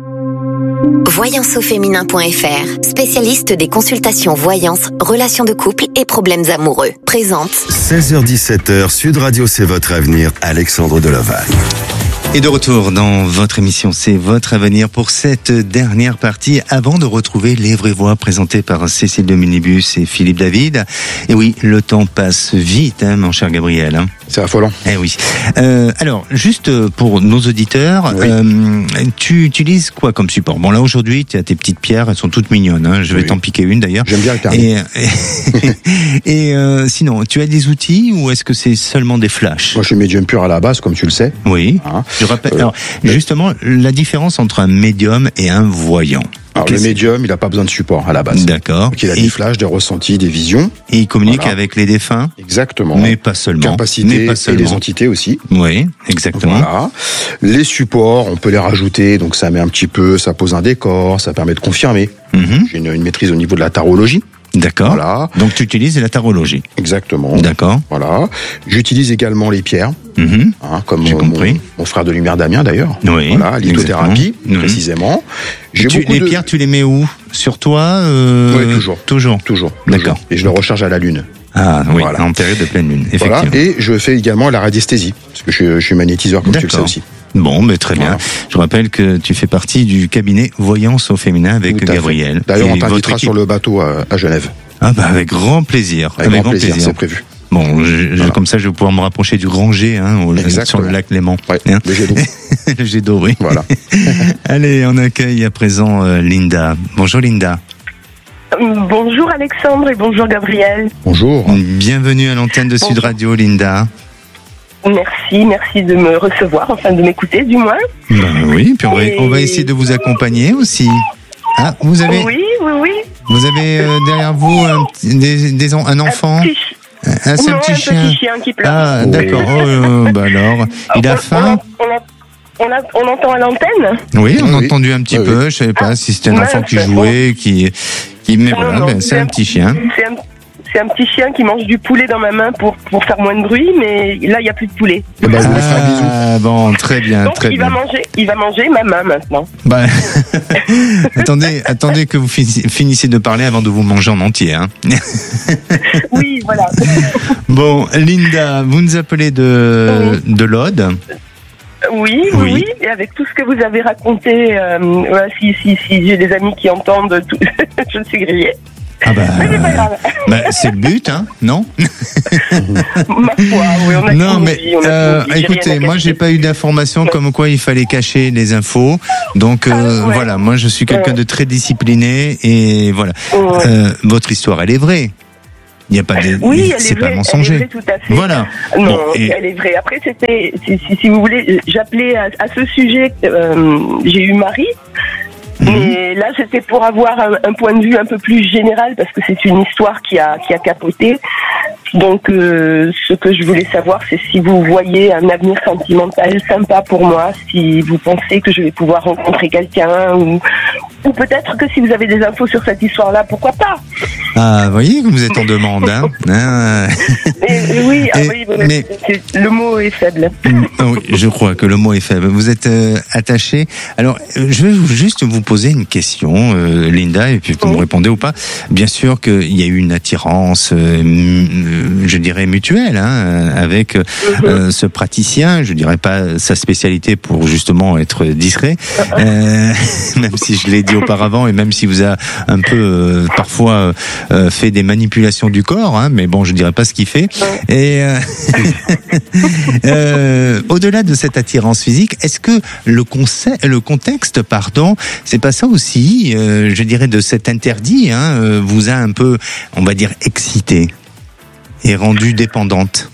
Voyanceauféminin.fr, spécialiste des consultations voyance, relations de couple et problèmes amoureux. Présente 16h-17h, Sud Radio, c'est votre avenir, Alexandre Deloval. Et de retour dans votre émission, c'est votre avenir pour cette dernière partie, avant de retrouver les vraies voix présentées par Cécile de Minibus et Philippe David. Et oui, le temps passe vite, hein, mon cher Gabriel. Hein. C'est affolant. Eh oui. Alors, juste pour nos auditeurs, oui. Tu utilises quoi comme support? Bon, là, aujourd'hui, tu as tes petites pierres, elles sont toutes mignonnes. Hein. Je vais t'en piquer une, d'ailleurs. J'aime bien le carnet. Et sinon, tu as des outils ou est-ce que c'est seulement des flashs? Moi, je suis médium pur à la base, comme tu le sais. Oui. Hein. Je rappelle, alors, justement, la différence entre un médium et un voyant. Alors, le médium, il n'a pas besoin de support à la base. D'accord. Donc, il a des flashs, des ressentis, des visions. Et il communique avec les défunts. Exactement. Mais pas seulement. Capacité et les entités aussi. Oui, exactement. Voilà. Les supports, on peut les rajouter, donc ça met un petit peu, ça pose un décor, ça permet de confirmer. J'ai une maîtrise au niveau de la tarologie. D'accord. Voilà. Donc tu utilises la tarologie. Exactement. D'accord. Voilà. J'utilise également les pierres. Hein, comme mon frère de lumière Damien d'ailleurs. Oui. Voilà, lithothérapie précisément. Les pierres, tu les mets où? Sur toi? Oui, toujours. D'accord. Et je le recharge à la lune. Ah oui, voilà. En période de pleine lune, effectivement. Voilà. Et je fais également la radiesthésie, parce que je suis magnétiseur, comme tu le sais aussi. Bon, mais très bien. Je rappelle que tu fais partie du cabinet Voyance au féminin avec Gabriel. D'ailleurs, on t'invitera sur le bateau à Genève. Ah bah avec grand plaisir. Avec grand plaisir, c'est prévu. Bon, comme ça, je vais pouvoir me rapprocher du Grand G, hein, sur le lac Léman. Ouais, hein. Le jet d'eau. Le jet d'eau, oui. Voilà. Allez, on accueille à présent Linda. Bonjour Linda. Bonjour Alexandre et bonjour Gabriel. Bonjour. Bienvenue à l'antenne de Sud Radio, Linda. Merci de me recevoir, enfin de m'écouter du moins. Ben oui, puis on va essayer de vous accompagner aussi. Ah, vous avez. Oui. Vous avez derrière vous un enfant. Un seul petit chien. Un petit chien qui pleure. Ah, d'accord. Bah alors, il a faim. On entend à l'antenne? Oui, on a entendu un petit peu. Je savais pas si c'était un enfant qui jouait, mais voilà, c'est un petit chien. C'est c'est un petit chien qui mange du poulet dans ma main pour faire moins de bruit, mais là, il n'y a plus de poulet. Bon, très bien, Donc, très il bien. va manger ma main maintenant. Bah, attendez que vous finissiez de parler avant de vous manger en entier. Hein. Oui, voilà. Bon, Linda, vous nous appelez de l'Aude. Oui, et avec tout ce que vous avez raconté, si j'ai des amis qui entendent, tout, je suis grillée. Ah bah, mais c'est pas grave. Bah, c'est le but, hein, non? Ma foi, oui, on a non, tout mais dit, on a tout dit, écoutez, moi j'ai pas eu d'informations comme quoi il fallait cacher les infos. Donc voilà, moi je suis quelqu'un de très discipliné et voilà. Votre histoire, elle est vraie. Il n'y a pas de, oui, c'est pas mensonger. Elle est vraie, tout à fait. Voilà. Non, Bon, elle est vraie. Après, c'était, si vous voulez, j'appelais à ce sujet, j'ai eu Marie. Mais là, c'était pour avoir un point de vue un peu plus général parce que c'est une histoire qui a capoté. Donc, ce que je voulais savoir, c'est si vous voyez un avenir sentimental sympa pour moi, si vous pensez que je vais pouvoir rencontrer quelqu'un ou peut-être que si vous avez des infos sur cette histoire-là, pourquoi pas? Ah, vous voyez que vous êtes en demande, hein. Oui, mais le mot est faible. Oui, je crois que le mot est faible. Vous êtes attaché. Alors, je vais juste vous poser une question, Linda, et puis vous me répondez ou pas. Bien sûr qu'il y a eu une attirance, je dirais mutuelle, hein, avec ce praticien. Je dirais pas sa spécialité pour justement être discret, même si je l'ai dit auparavant et même si vous a un peu parfois fait des manipulations du corps, hein, mais bon, je dirais pas ce qu'il fait. Et au-delà de cette attirance physique, est-ce que le contexte, c'est pas ça aussi, je dirais, de cet interdit, hein, vous a un peu, on va dire, excité et rendu dépendante?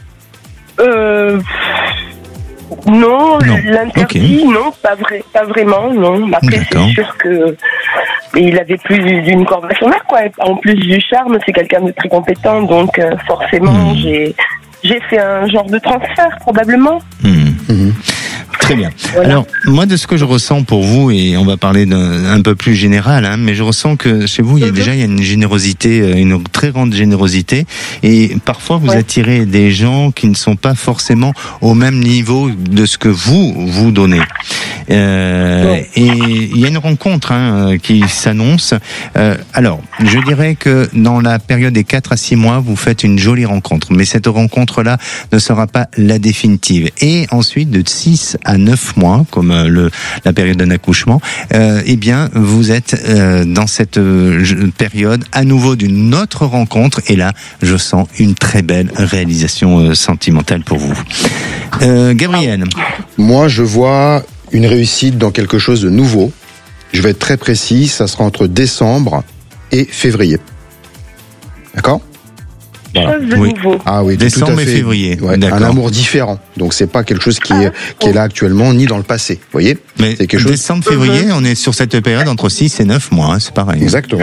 Non, l'interdit, non, pas vraiment, non. Après, c'est sûr que il avait plus d'une corde à son arc, quoi. En plus du charme, c'est quelqu'un de très compétent, donc forcément, j'ai fait un genre de transfert, probablement. Très bien. Voilà. Alors, moi, de ce que je ressens pour vous, et on va parler d'un peu plus général, hein, mais je ressens que chez vous, il y a une générosité, une très grande générosité, et parfois vous attirez des gens qui ne sont pas forcément au même niveau de ce que vous donnez. Et il y a une rencontre qui s'annonce. Alors, je dirais que dans la période des 4 à 6 mois, vous faites une jolie rencontre, mais cette rencontre-là ne sera pas la définitive. Et ensuite, de 6 à 9 mois, comme la période d'un accouchement, eh bien, vous êtes dans cette période à nouveau d'une autre rencontre, et là, je sens une très belle réalisation sentimentale pour vous. Gabriel. Moi, je vois une réussite dans quelque chose de nouveau. Je vais être très précis, ça sera entre décembre et février. D'accord ? Voilà. Ah oui, décembre tout à fait. et février. Ouais, un amour différent. Donc c'est pas quelque chose qui est là actuellement, ni dans le passé. Vous voyez ? Mais c'est quelque chose... décembre, février, on est sur cette période entre 6 et 9 mois, hein, c'est pareil. Exactement.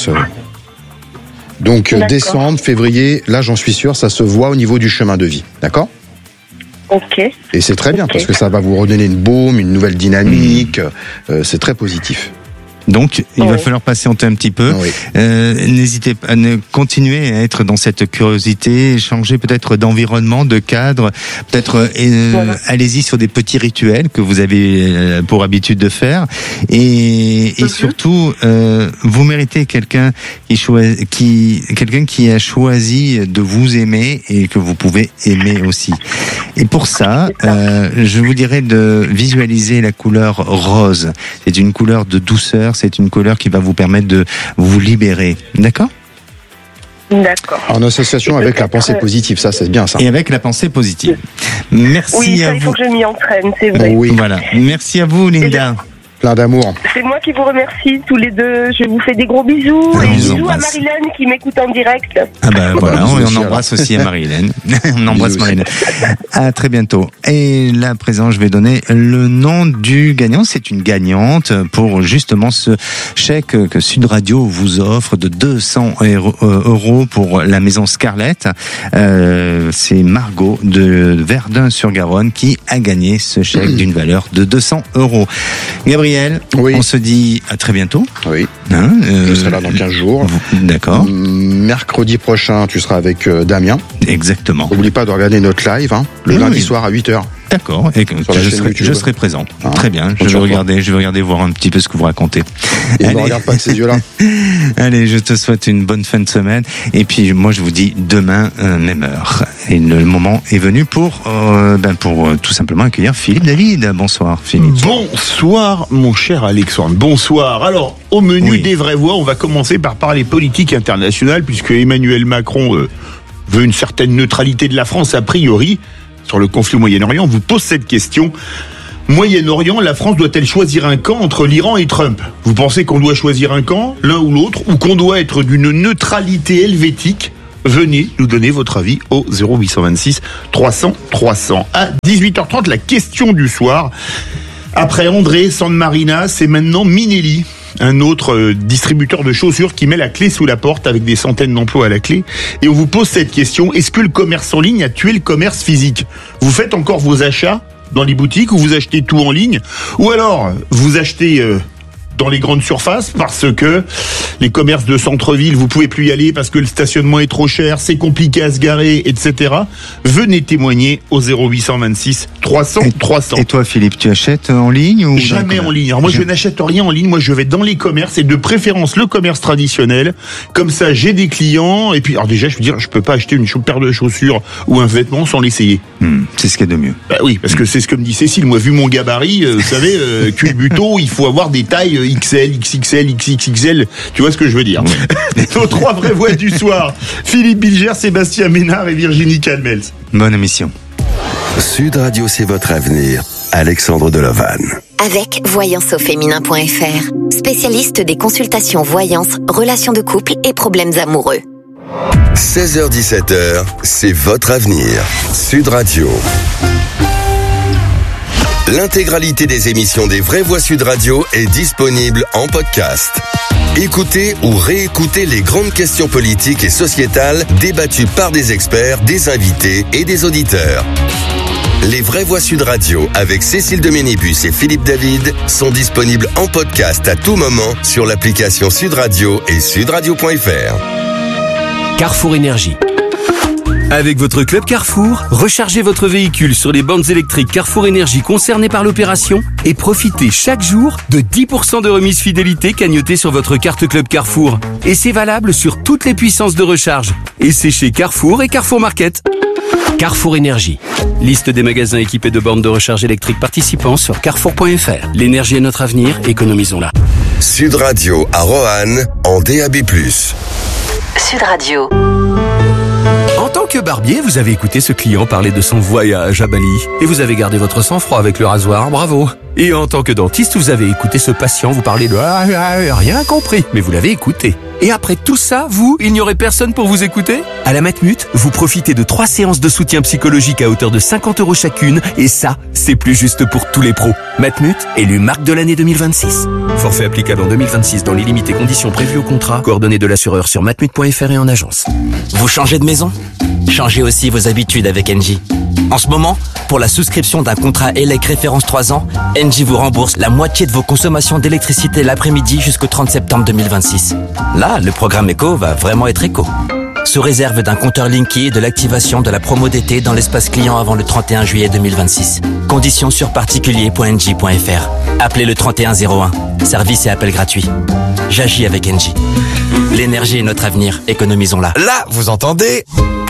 Donc décembre, février, là j'en suis sûr, ça se voit au niveau du chemin de vie. D'accord ? Ok. Et c'est très bien parce que ça va vous redonner une baume, une nouvelle dynamique. C'est très positif. Donc, il va falloir patienter un petit peu. N'hésitez pas à continuer à être dans cette curiosité, changer peut-être d'environnement, de cadre. Peut-être allez-y sur des petits rituels que vous avez pour habitude de faire. Et surtout, vous méritez quelqu'un qui a choisi de vous aimer et que vous pouvez aimer aussi. Et pour ça, je vous dirais de visualiser la couleur rose. C'est une couleur de douceur. C'est une couleur qui va vous permettre de vous libérer. D'accord ? D'accord. En association avec la pensée positive, ça c'est bien ça. Et avec la pensée positive. Merci oui, à il vous. faut que je m'y entraîne, c'est vrai. Oui. Voilà. Merci à vous, Linda. Plein d'amour. C'est moi qui vous remercie tous les deux. Je vous fais des gros bisous. Et bisous à Marilène qui m'écoute en direct. Ah ben voilà, on embrasse aussi à Marilène. On embrasse Marilène. À très bientôt. Et là, à présent, je vais donner le nom du gagnant. C'est une gagnante pour justement ce chèque que Sud Radio vous offre de 200 € pour la maison Scarlett. C'est Margot de Verdun-sur-Garonne qui a gagné ce chèque d'une valeur de 200 €. Gabriel, Gabriel, on se dit à très bientôt. Oui. Hein, je serai là dans 15 jours. D'accord. Mercredi prochain, tu seras avec Damien. Exactement. N'oublie pas de regarder notre live, le lundi soir à 8h. D'accord. Et je serai présent. Très bien. Je vais regarder, voir un petit peu ce que vous racontez. Et ne regarde pas avec ces yeux-là. Allez, je te souhaite une bonne fin de semaine. Et puis, moi, je vous dis demain, même heure. Et le moment est venu pour tout simplement accueillir Philippe David. Bonsoir, Philippe. Bonsoir, mon cher Alexandre. Bonsoir. Alors, au menu des vraies voix, on va commencer par parler politique internationale, puisque Emmanuel Macron veut une certaine neutralité de la France, a priori, sur le conflit au Moyen-Orient. On vous pose cette question. Moyen-Orient, la France doit-elle choisir un camp entre l'Iran et Trump? Vous pensez qu'on doit choisir un camp, l'un ou l'autre, ou qu'on doit être d'une neutralité helvétique? Venez nous donner votre avis au 0826 300 300. À 18h30, la question du soir. Après André, San Marina, c'est maintenant Minelli, un autre distributeur de chaussures qui met la clé sous la porte avec des centaines d'emplois à la clé. Et on vous pose cette question: est-ce que le commerce en ligne a tué le commerce physique? Vous faites encore vos achats dans les boutiques, ou vous achetez tout en ligne, ou alors vous achetez dans les grandes surfaces, parce que les commerces de centre-ville, vous pouvez plus y aller parce que le stationnement est trop cher, c'est compliqué à se garer, etc. Venez témoigner au 0826 300 300. Et toi, Philippe, tu achètes en ligne ou Jamais en ligne. Alors moi, je n'achète rien en ligne. Moi, je vais dans les commerces, et de préférence le commerce traditionnel. Comme ça, j'ai des clients. Et puis, alors déjà, je veux dire, je peux pas acheter une paire de chaussures ou un vêtement sans l'essayer. C'est ce qu'il y a de mieux. Bah oui, parce que c'est ce que me dit Cécile. Moi, vu mon gabarit, vous savez, culbuto, il faut avoir des tailles XL, XXL, XXXL. Tu vois ce que je veux dire? Nos trois vraies voix du soir: Philippe Bilger, Sébastien Ménard et Virginie Calmels. Bonne émission. Sud Radio, c'est votre avenir. Alexandre Delovan. Avec voyanceauféminin.fr, spécialiste des consultations voyance, relations de couple et problèmes amoureux. 16h-17h, c'est votre avenir. Sud Radio. L'intégralité des émissions des Vraies Voix Sud Radio est disponible en podcast. Écoutez ou réécoutez les grandes questions politiques et sociétales débattues par des experts, des invités et des auditeurs. Les Vraies Voix Sud Radio avec Cécile de Ménibus et Philippe David sont disponibles en podcast à tout moment sur l'application Sud Radio et sudradio.fr. Carrefour Énergie. Avec votre club Carrefour, rechargez votre véhicule sur les bornes électriques Carrefour Énergie concernées par l'opération et profitez chaque jour de 10% de remise fidélité cagnotée sur votre carte club Carrefour. Et c'est valable sur toutes les puissances de recharge. Et c'est chez Carrefour et Carrefour Market. Carrefour Énergie. Liste des magasins équipés de bornes de recharge électrique participants sur carrefour.fr. L'énergie est notre avenir, économisons-la. Sud Radio à Roanne en DAB+. Sud Radio. En tant que barbier, vous avez écouté ce client parler de son voyage à Bali. Et vous avez gardé votre sang-froid avec le rasoir, bravo. Et en tant que dentiste, vous avez écouté ce patient vous parler de rien compris. Mais vous l'avez écouté. Et après tout ça, il n'y aurait personne pour vous écouter? À la Matmut, vous profitez de 3 séances de soutien psychologique à hauteur de 50 € chacune. Et ça, c'est plus juste pour tous les pros. Matmut, élu marque de l'année 2026. Forfait applicable en 2026 dans les limites et conditions prévues au contrat. Coordonnées de l'assureur sur matmut.fr et en agence. Vous changez de maison? Changez aussi vos habitudes avec Engie. En ce moment, pour la souscription d'un contrat ELEC référence 3 ans, Engie vous rembourse la moitié de vos consommations d'électricité l'après-midi jusqu'au 30 septembre 2026. Là, le programme éco va vraiment être éco. Sous réserve d'un compteur Linky et de l'activation de la promo d'été dans l'espace client avant le 31 juillet 2026. Conditions sur particulier.engie.fr. Appelez le 3101. Service et appel gratuit. J'agis avec Engie. L'énergie est notre avenir, économisons-la. Là, vous entendez?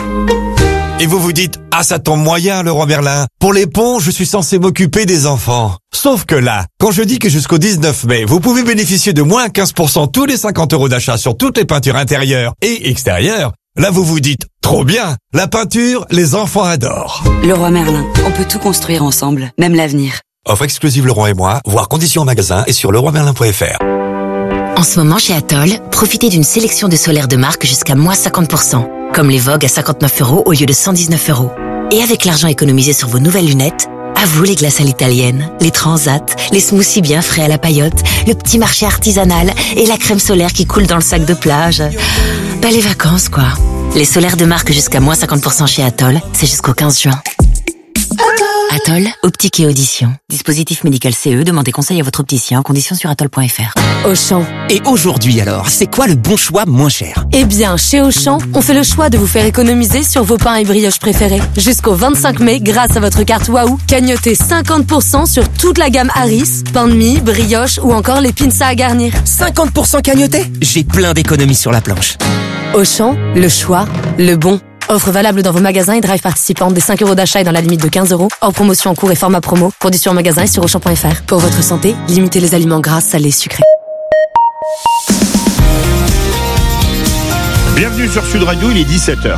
Et vous vous dites, ah ça tombe moyen Leroy Merlin. Pour les ponts, je suis censé m'occuper des enfants. Sauf que là, quand je dis que jusqu'au 19 mai, vous pouvez bénéficier de moins 15% tous les 50 € d'achat sur toutes les peintures intérieures et extérieures, là vous vous dites, trop bien, la peinture, les enfants adorent. Leroy Merlin, on peut tout construire ensemble, même l'avenir. Offre exclusive Leroy et moi, voir conditions en magasin et sur leroymerlin.fr. En ce moment chez Atoll, profitez d'une sélection de solaires de marque jusqu'à moins 50%, comme les Vogue à 59 € au lieu de 119 €. Et avec l'argent économisé sur vos nouvelles lunettes, à vous les glaces à l'italienne, les transats, les smoothies bien frais à la paillote, le petit marché artisanal et la crème solaire qui coule dans le sac de plage. Bah les vacances quoi. Les solaires de marque jusqu'à moins 50% chez Atoll, c'est jusqu'au 15 juin. Atoll. Atoll, optique et audition. Dispositif médical CE, demandez conseil à votre opticien, conditions sur atoll.fr. Auchan. Et aujourd'hui alors, c'est quoi le bon choix moins cher? Eh bien, chez Auchan, on fait le choix de vous faire économiser sur vos pains et brioches préférés. Jusqu'au 25 mai, grâce à votre carte Waouh, cagnotez 50% sur toute la gamme Harris, pain de mie, brioche ou encore les pinces à garnir. 50% cagnoté? J'ai plein d'économies sur la planche. Auchan, le choix, le bon. Offre valable dans vos magasins et drive participants des 5 € d'achat et dans la limite de 15 €. Hors promotion en cours et format promo. Conditions en magasin et sur Auchan.fr. Pour votre santé, limitez les aliments gras, salés, sucrés. Bienvenue sur Sud Radio, il est 17h.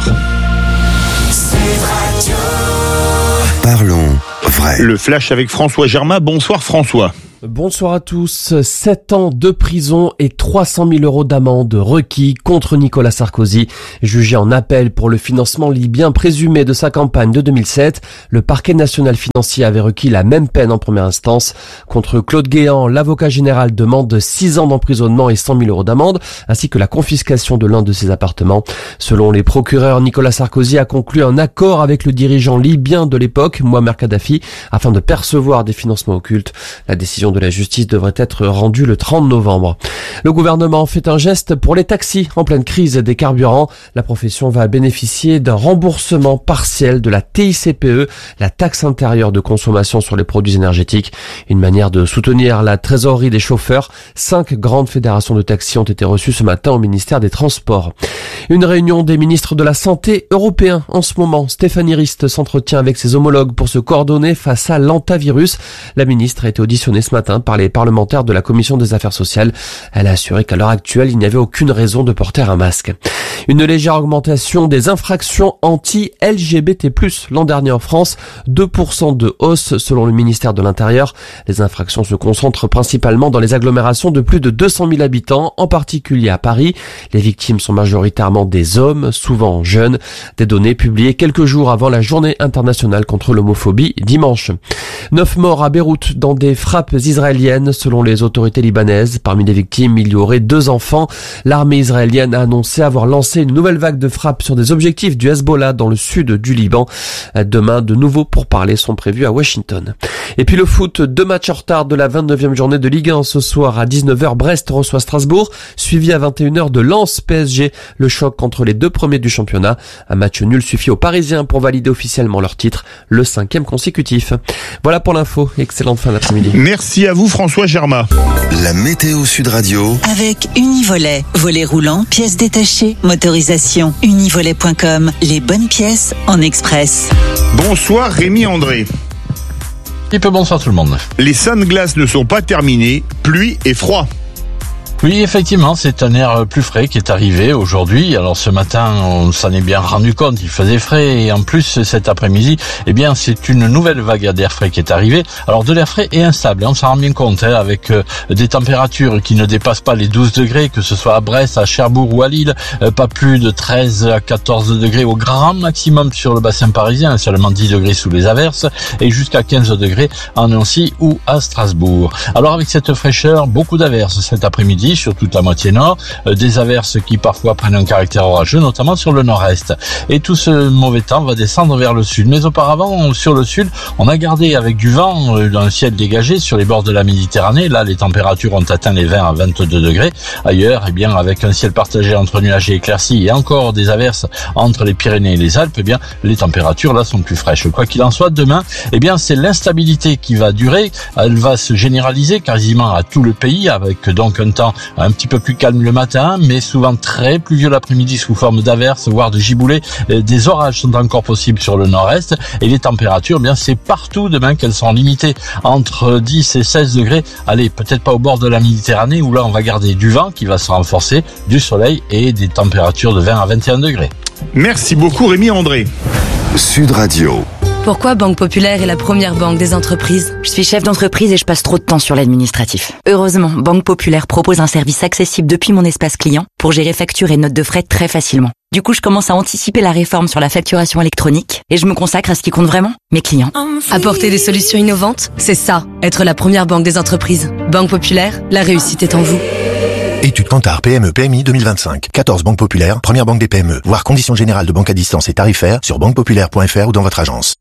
Parlons vrai. Le flash avec François Germain. Bonsoir François. Bonsoir à tous. 7 ans de prison et 300 000 € d'amende requis contre Nicolas Sarkozy. Jugé en appel pour le financement libyen présumé de sa campagne de 2007, le parquet national financier avait requis la même peine en première instance. Contre Claude Guéant, l'avocat général demande 6 ans d'emprisonnement et 100 000 € d'amende, ainsi que la confiscation de l'un de ses appartements. Selon les procureurs, Nicolas Sarkozy a conclu un accord avec le dirigeant libyen de l'époque, Mouammar Kadhafi, afin de percevoir des financements occultes. La décision de la justice devrait être rendue le 30 novembre. Le gouvernement fait un geste pour les taxis en pleine crise des carburants. La profession va bénéficier d'un remboursement partiel de la TICPE, la taxe intérieure de consommation sur les produits énergétiques. Une manière de soutenir la trésorerie des chauffeurs. 5 grandes fédérations de taxis ont été reçues ce matin au ministère des Transports. Une réunion des ministres de la Santé européens en ce moment. Stéphanie Rist s'entretient avec ses homologues pour se coordonner face à l'hantavirus. La ministre a été auditionnée ce matin par les parlementaires de la Commission des Affaires sociales. Elle a assuré qu'à l'heure actuelle, il n'y avait aucune raison de porter un masque. Une légère augmentation des infractions anti-LGBT+. L'an dernier en France, 2% de hausse selon le ministère de l'Intérieur. Les infractions se concentrent principalement dans les agglomérations de plus de 200 000 habitants, en particulier à Paris. Les victimes sont majoritairement des hommes, souvent jeunes. Des données publiées quelques jours avant la journée internationale contre l'homophobie dimanche. 9 morts à Beyrouth dans des frappes israéliennes selon les autorités libanaises. Parmi les victimes, il y aurait 2 enfants. L'armée israélienne a annoncé avoir lancé une nouvelle vague de frappes sur des objectifs du Hezbollah dans le sud du Liban. Demain, de nouveaux pourparlers sont prévus à Washington. Et puis le foot, 2 matchs en retard de la 29e journée de Ligue 1 ce soir à 19h. Brest reçoit Strasbourg, suivi à 21h de Lens PSG. Le choc entre les 2 premiers du championnat. Un match nul suffit aux Parisiens pour valider officiellement leur titre, le 5e consécutif. Voilà pour l'info. Excellente fin d'après-midi. Merci à vous François Germain. La météo Sud Radio. Avec Univolet. Volet roulant, pièces détachées, motorisation. Univolet.com. Les bonnes pièces en express. Bonsoir Rémi André. Et peu bonsoir tout le monde. Les sunglasses ne sont pas terminées, pluie et froid. Oui, effectivement, c'est un air plus frais qui est arrivé aujourd'hui. Alors ce matin, on s'en est bien rendu compte, il faisait frais et en plus cet après-midi, eh bien c'est une nouvelle vague d'air frais qui est arrivée. Alors de l'air frais et instable, on s'en rend bien compte, avec des températures qui ne dépassent pas les 12 degrés, que ce soit à Brest, à Cherbourg ou à Lille, pas plus de 13 à 14 degrés au grand maximum sur le bassin parisien, seulement 10 degrés sous les averses et jusqu'à 15 degrés en Nancy ou à Strasbourg. Alors avec cette fraîcheur, beaucoup d'averses cet après-midi sur toute la moitié nord, des averses qui parfois prennent un caractère orageux, notamment sur le nord-est. Et tout ce mauvais temps va descendre vers le sud. Mais auparavant, sur le sud, on a gardé avec du vent un ciel dégagé sur les bords de la Méditerranée. Là, les températures ont atteint les 20 à 22 degrés. Ailleurs, eh bien, avec un ciel partagé entre nuages et éclaircies et encore des averses entre les Pyrénées et les Alpes, eh bien, les températures là sont plus fraîches. Quoi qu'il en soit, demain, eh bien, c'est l'instabilité qui va durer. Elle va se généraliser quasiment à tout le pays avec donc un temps un petit peu plus calme le matin, mais souvent très pluvieux l'après-midi sous forme d'averses, voire de giboulées. Des orages sont encore possibles sur le nord-est et les températures, eh bien, c'est partout demain qu'elles sont limitées entre 10 et 16 degrés. Allez, peut-être pas au bord de la Méditerranée où là on va garder du vent qui va se renforcer, du soleil et des températures de 20 à 21 degrés. Merci beaucoup Rémi André. Sud Radio. Pourquoi Banque Populaire est la première banque des entreprises? Je suis chef d'entreprise et je passe trop de temps sur l'administratif. Heureusement, Banque Populaire propose un service accessible depuis mon espace client pour gérer factures et notes de frais très facilement. Du coup, je commence à anticiper la réforme sur la facturation électronique et je me consacre à ce qui compte vraiment, mes clients. Apporter des solutions innovantes, c'est ça, être la première banque des entreprises. Banque Populaire, la réussite est en vous. Étude Kantar PME PMI 2025. 14 banques populaires, première banque des PME. Voir conditions générales de banque à distance et tarifaires sur banquepopulaire.fr ou dans votre agence.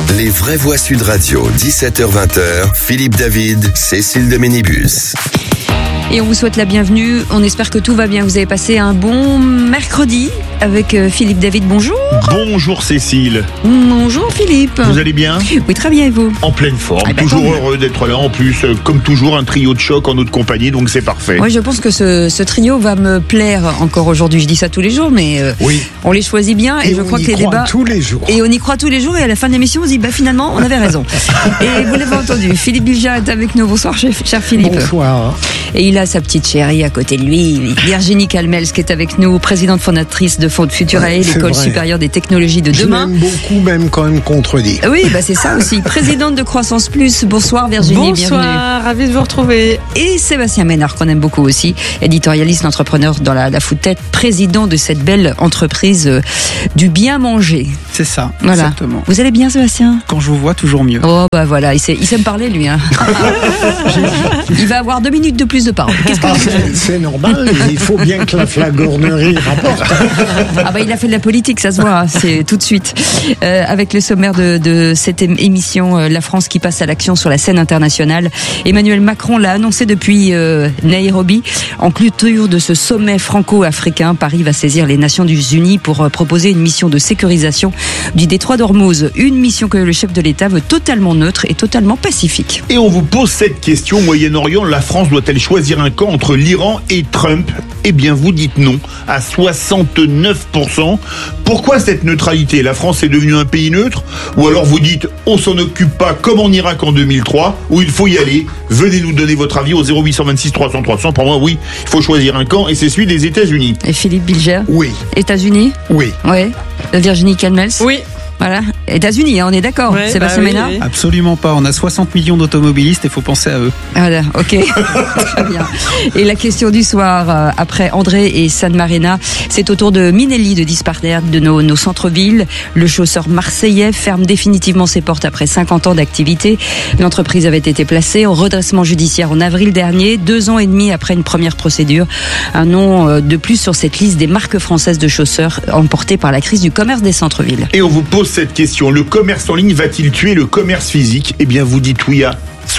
Les vraies voix Sud Radio, 17h-20h, Philippe David, Cécile de Ménibus. Et on vous souhaite la bienvenue. On espère que tout va bien. Vous avez passé un bon mercredi avec Philippe David. Bonjour. Bonjour Cécile. Bonjour Philippe. Vous allez bien? Oui, très bien, et vous? En pleine forme. Toujours heureux d'être là. En plus, comme toujours, un trio de choc en notre compagnie, donc c'est parfait. Oui, je pense que ce trio va me plaire encore aujourd'hui. Je dis ça tous les jours, mais oui. On les choisit bien et je crois que les débats. Tous les jours. Et on y croit tous les jours et à la fin de l'émission, on se dit finalement, on avait raison. Et vous l'avez entendu, Philippe Bilger est avec nous. Bonsoir, cher Philippe. Bonsoir. Et il a sa petite chérie à côté de lui, Virginie Calmels, qui est avec nous, présidente fondatrice de Futurae, l'école supérieure des technologies de demain. Je l'aime beaucoup, même quand même contredit. Oui, c'est ça aussi. Présidente de Croissance Plus. Bonsoir Virginie, bonsoir, bienvenue. Ravi de vous retrouver. Et Sébastien Ménard, qu'on aime beaucoup aussi, éditorialiste, entrepreneur dans la food tech, président de cette belle entreprise du bien manger. C'est ça, voilà. Exactement. Vous allez bien Sébastien? Quand je vous vois, toujours mieux. Oh voilà, il sait me parler lui. Hein. Il va avoir 2 minutes de plus de parole. Qu'est-ce que c'est normal, il faut bien que la flagornerie rapporte. Il a fait de la politique, ça se voit, c'est tout de suite. Avec le sommaire de cette émission, la France qui passe à l'action sur la scène internationale. Emmanuel Macron l'a annoncé depuis Nairobi. En clôture de ce sommet franco-africain, Paris va saisir les Nations Unies pour proposer une mission de sécurisation du détroit d'Ormuz. Une mission que le chef de l'État veut totalement neutre et totalement pacifique. Et on vous pose cette question, au Moyen-Orient, la France doit-elle choisir un camp entre l'Iran et Trump? Eh bien, vous dites non, à 69%. Pourquoi cette neutralité? La France est devenue un pays neutre? Ou alors vous dites, on s'en occupe pas comme en Irak en 2003, où il faut y aller? Venez nous donner votre avis au 0826 300 300. Pour moi, oui, il faut choisir un camp, et c'est celui des États-Unis. Et Philippe Bilger? Oui. États-Unis? Oui. Ouais. Virginie Calmels? Oui. Voilà, États-Unis, hein, on est d'accord, ouais, Sébastien Ménard? Oui. Absolument pas, on a 60 millions d'automobilistes et il faut penser à eux. Voilà, ok, très bien. Et la question du soir, après André et San Marina, c'est au tour de Minelli de disparaître de nos centres-villes. Le chausseur marseillais ferme définitivement ses portes après 50 ans d'activité. L'entreprise avait été placée en redressement judiciaire en avril dernier, 2 ans et demi après une première procédure. Un nom de plus sur cette liste des marques françaises de chausseurs emportées par la crise du commerce des centres-villes. Et on vous pose cette question, le commerce en ligne va-t-il tuer le commerce physique? Eh bien, vous dites oui à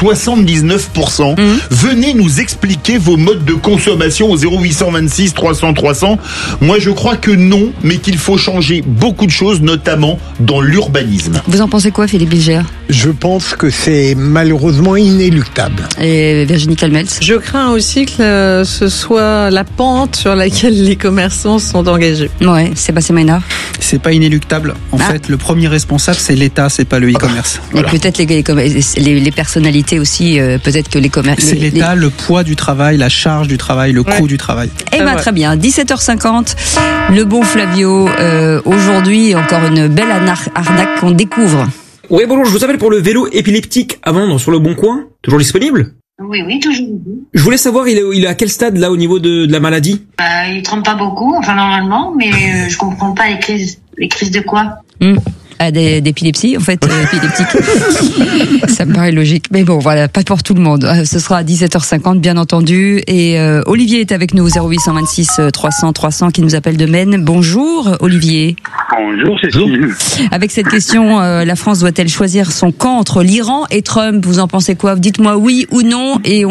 79%. Venez nous expliquer vos modes de consommation au 0826 300 300. Moi, je crois que non, mais qu'il faut changer beaucoup de choses, notamment dans l'urbanisme. Vous en pensez quoi, Philippe Bilger? Je pense que c'est malheureusement inéluctable. Et Virginie Calmels? Je crains aussi que ce soit la pente sur laquelle les commerçants sont engagés. Ouais, Sébastien Ménard? C'est pas inéluctable. En fait, le premier responsable, c'est l'État, c'est pas le e-commerce. Et peut-être les personnalités aussi, peut-être que les commerces... C'est l'État, le poids du travail, la charge du travail, le coût du travail. Eh bien, très bien. 17h50, le bon Flavio. Aujourd'hui, encore une belle arnaque qu'on découvre. Oui, bonjour, je vous appelle pour le vélo épileptique à vendre sur le Bon Coin. Toujours disponible? Oui, toujours. Je voulais savoir, il est à quel stade, là, au niveau de la maladie? Il trempe pas beaucoup, enfin, normalement, mais je comprends pas les crises. Les crises de quoi? D'épilepsie, en fait, épileptique. Ça me paraît logique. Mais bon, voilà, pas pour tout le monde. Ce sera à 17h50, bien entendu. Et Olivier est avec nous, 0826 300 300, qui nous appelle de Maine. Bonjour, Olivier. Bonjour, Cécile. Avec cette question, la France doit-elle choisir son camp entre l'Iran et Trump? Vous en pensez quoi? Dites-moi oui ou non, et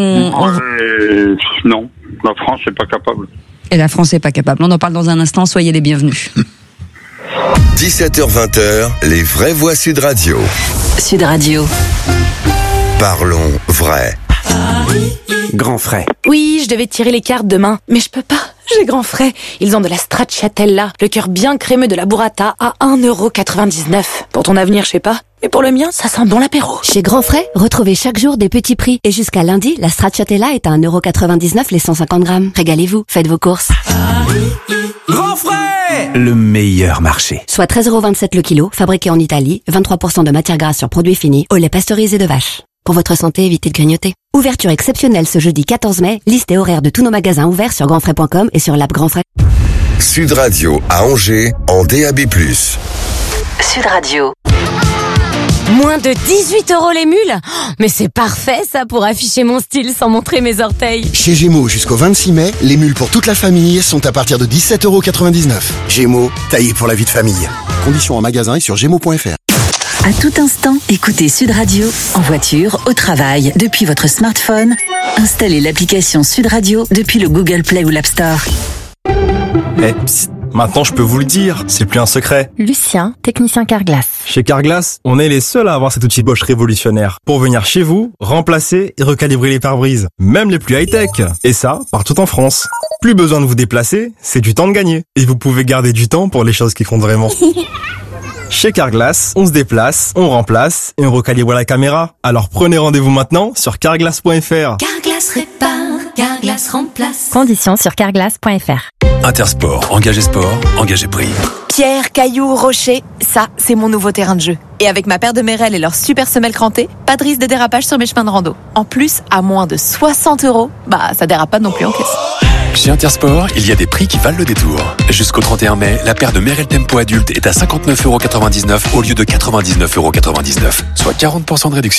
non, la France n'est pas capable. Et la France n'est pas capable. On en parle dans un instant, soyez les bienvenus. 17h-20h, les vraies voix Sud Radio. Sud Radio. Parlons vrai. Grand Frais. Oui, je devais tirer les cartes demain, mais je peux pas. J'ai Grand Frais. Ils ont de la stracciatella, le cœur bien crémeux de la burrata à 1,99€. Pour ton avenir, je sais pas. Mais pour le mien, ça sent bon l'apéro. Chez Grand Frais, retrouvez chaque jour des petits prix. Et jusqu'à lundi, la stracciatella est à 1,99€ les 150 grammes. Régalez-vous, faites vos courses. Grand Frais, le meilleur marché. Soit 13,27€ le kilo, fabriqué en Italie, 23% de matière grasse sur produits finis, au lait pasteurisé de vache. Pour votre santé, évitez de grignoter. Ouverture exceptionnelle ce jeudi 14 mai. Liste et horaire de tous nos magasins ouverts sur grandfrais.com et sur l'app Grand Frais. Sud Radio à Angers en DAB+. Sud Radio. Moins de 18€ les mules? Mais c'est parfait ça pour afficher mon style sans montrer mes orteils. Chez Gémeaux jusqu'au 26 mai, les mules pour toute la famille sont à partir de 17,99€. Gémeaux, taillé pour la vie de famille. Conditions en magasin et sur gémeaux.fr. À tout instant, écoutez Sud Radio, en voiture, au travail, depuis votre smartphone. Installez l'application Sud Radio depuis le Google Play ou l'App Store. Psst, maintenant je peux vous le dire, c'est plus un secret. Lucien, technicien Carglass. Chez Carglass, on est les seuls à avoir cet outil Bosch révolutionnaire pour venir chez vous, remplacer et recalibrer les pare-brises, même les plus high-tech. Et ça, partout en France. Plus besoin de vous déplacer, c'est du temps de gagner. Et vous pouvez garder du temps pour les choses qui comptent vraiment. Chez Carglass, on se déplace, on remplace et on recalibre la caméra. Alors prenez rendez-vous maintenant sur carglass.fr. Carglass répare, Carglass remplace. Conditions sur carglass.fr. Intersport, engagé sport, engagé prix. Pierre, cailloux, rocher, ça, c'est mon nouveau terrain de jeu. Et avec ma paire de Merrell et leur super semelle crantée, pas de risque de dérapage sur mes chemins de rando. En plus, à moins de 60 €, ça dérape pas non plus en caisse. Chez Intersport, il y a des prix qui valent le détour. Jusqu'au 31 mai, la paire de Merrell Tempo adulte est à 59,99 € au lieu de 99,99 €, soit 40% de réduction.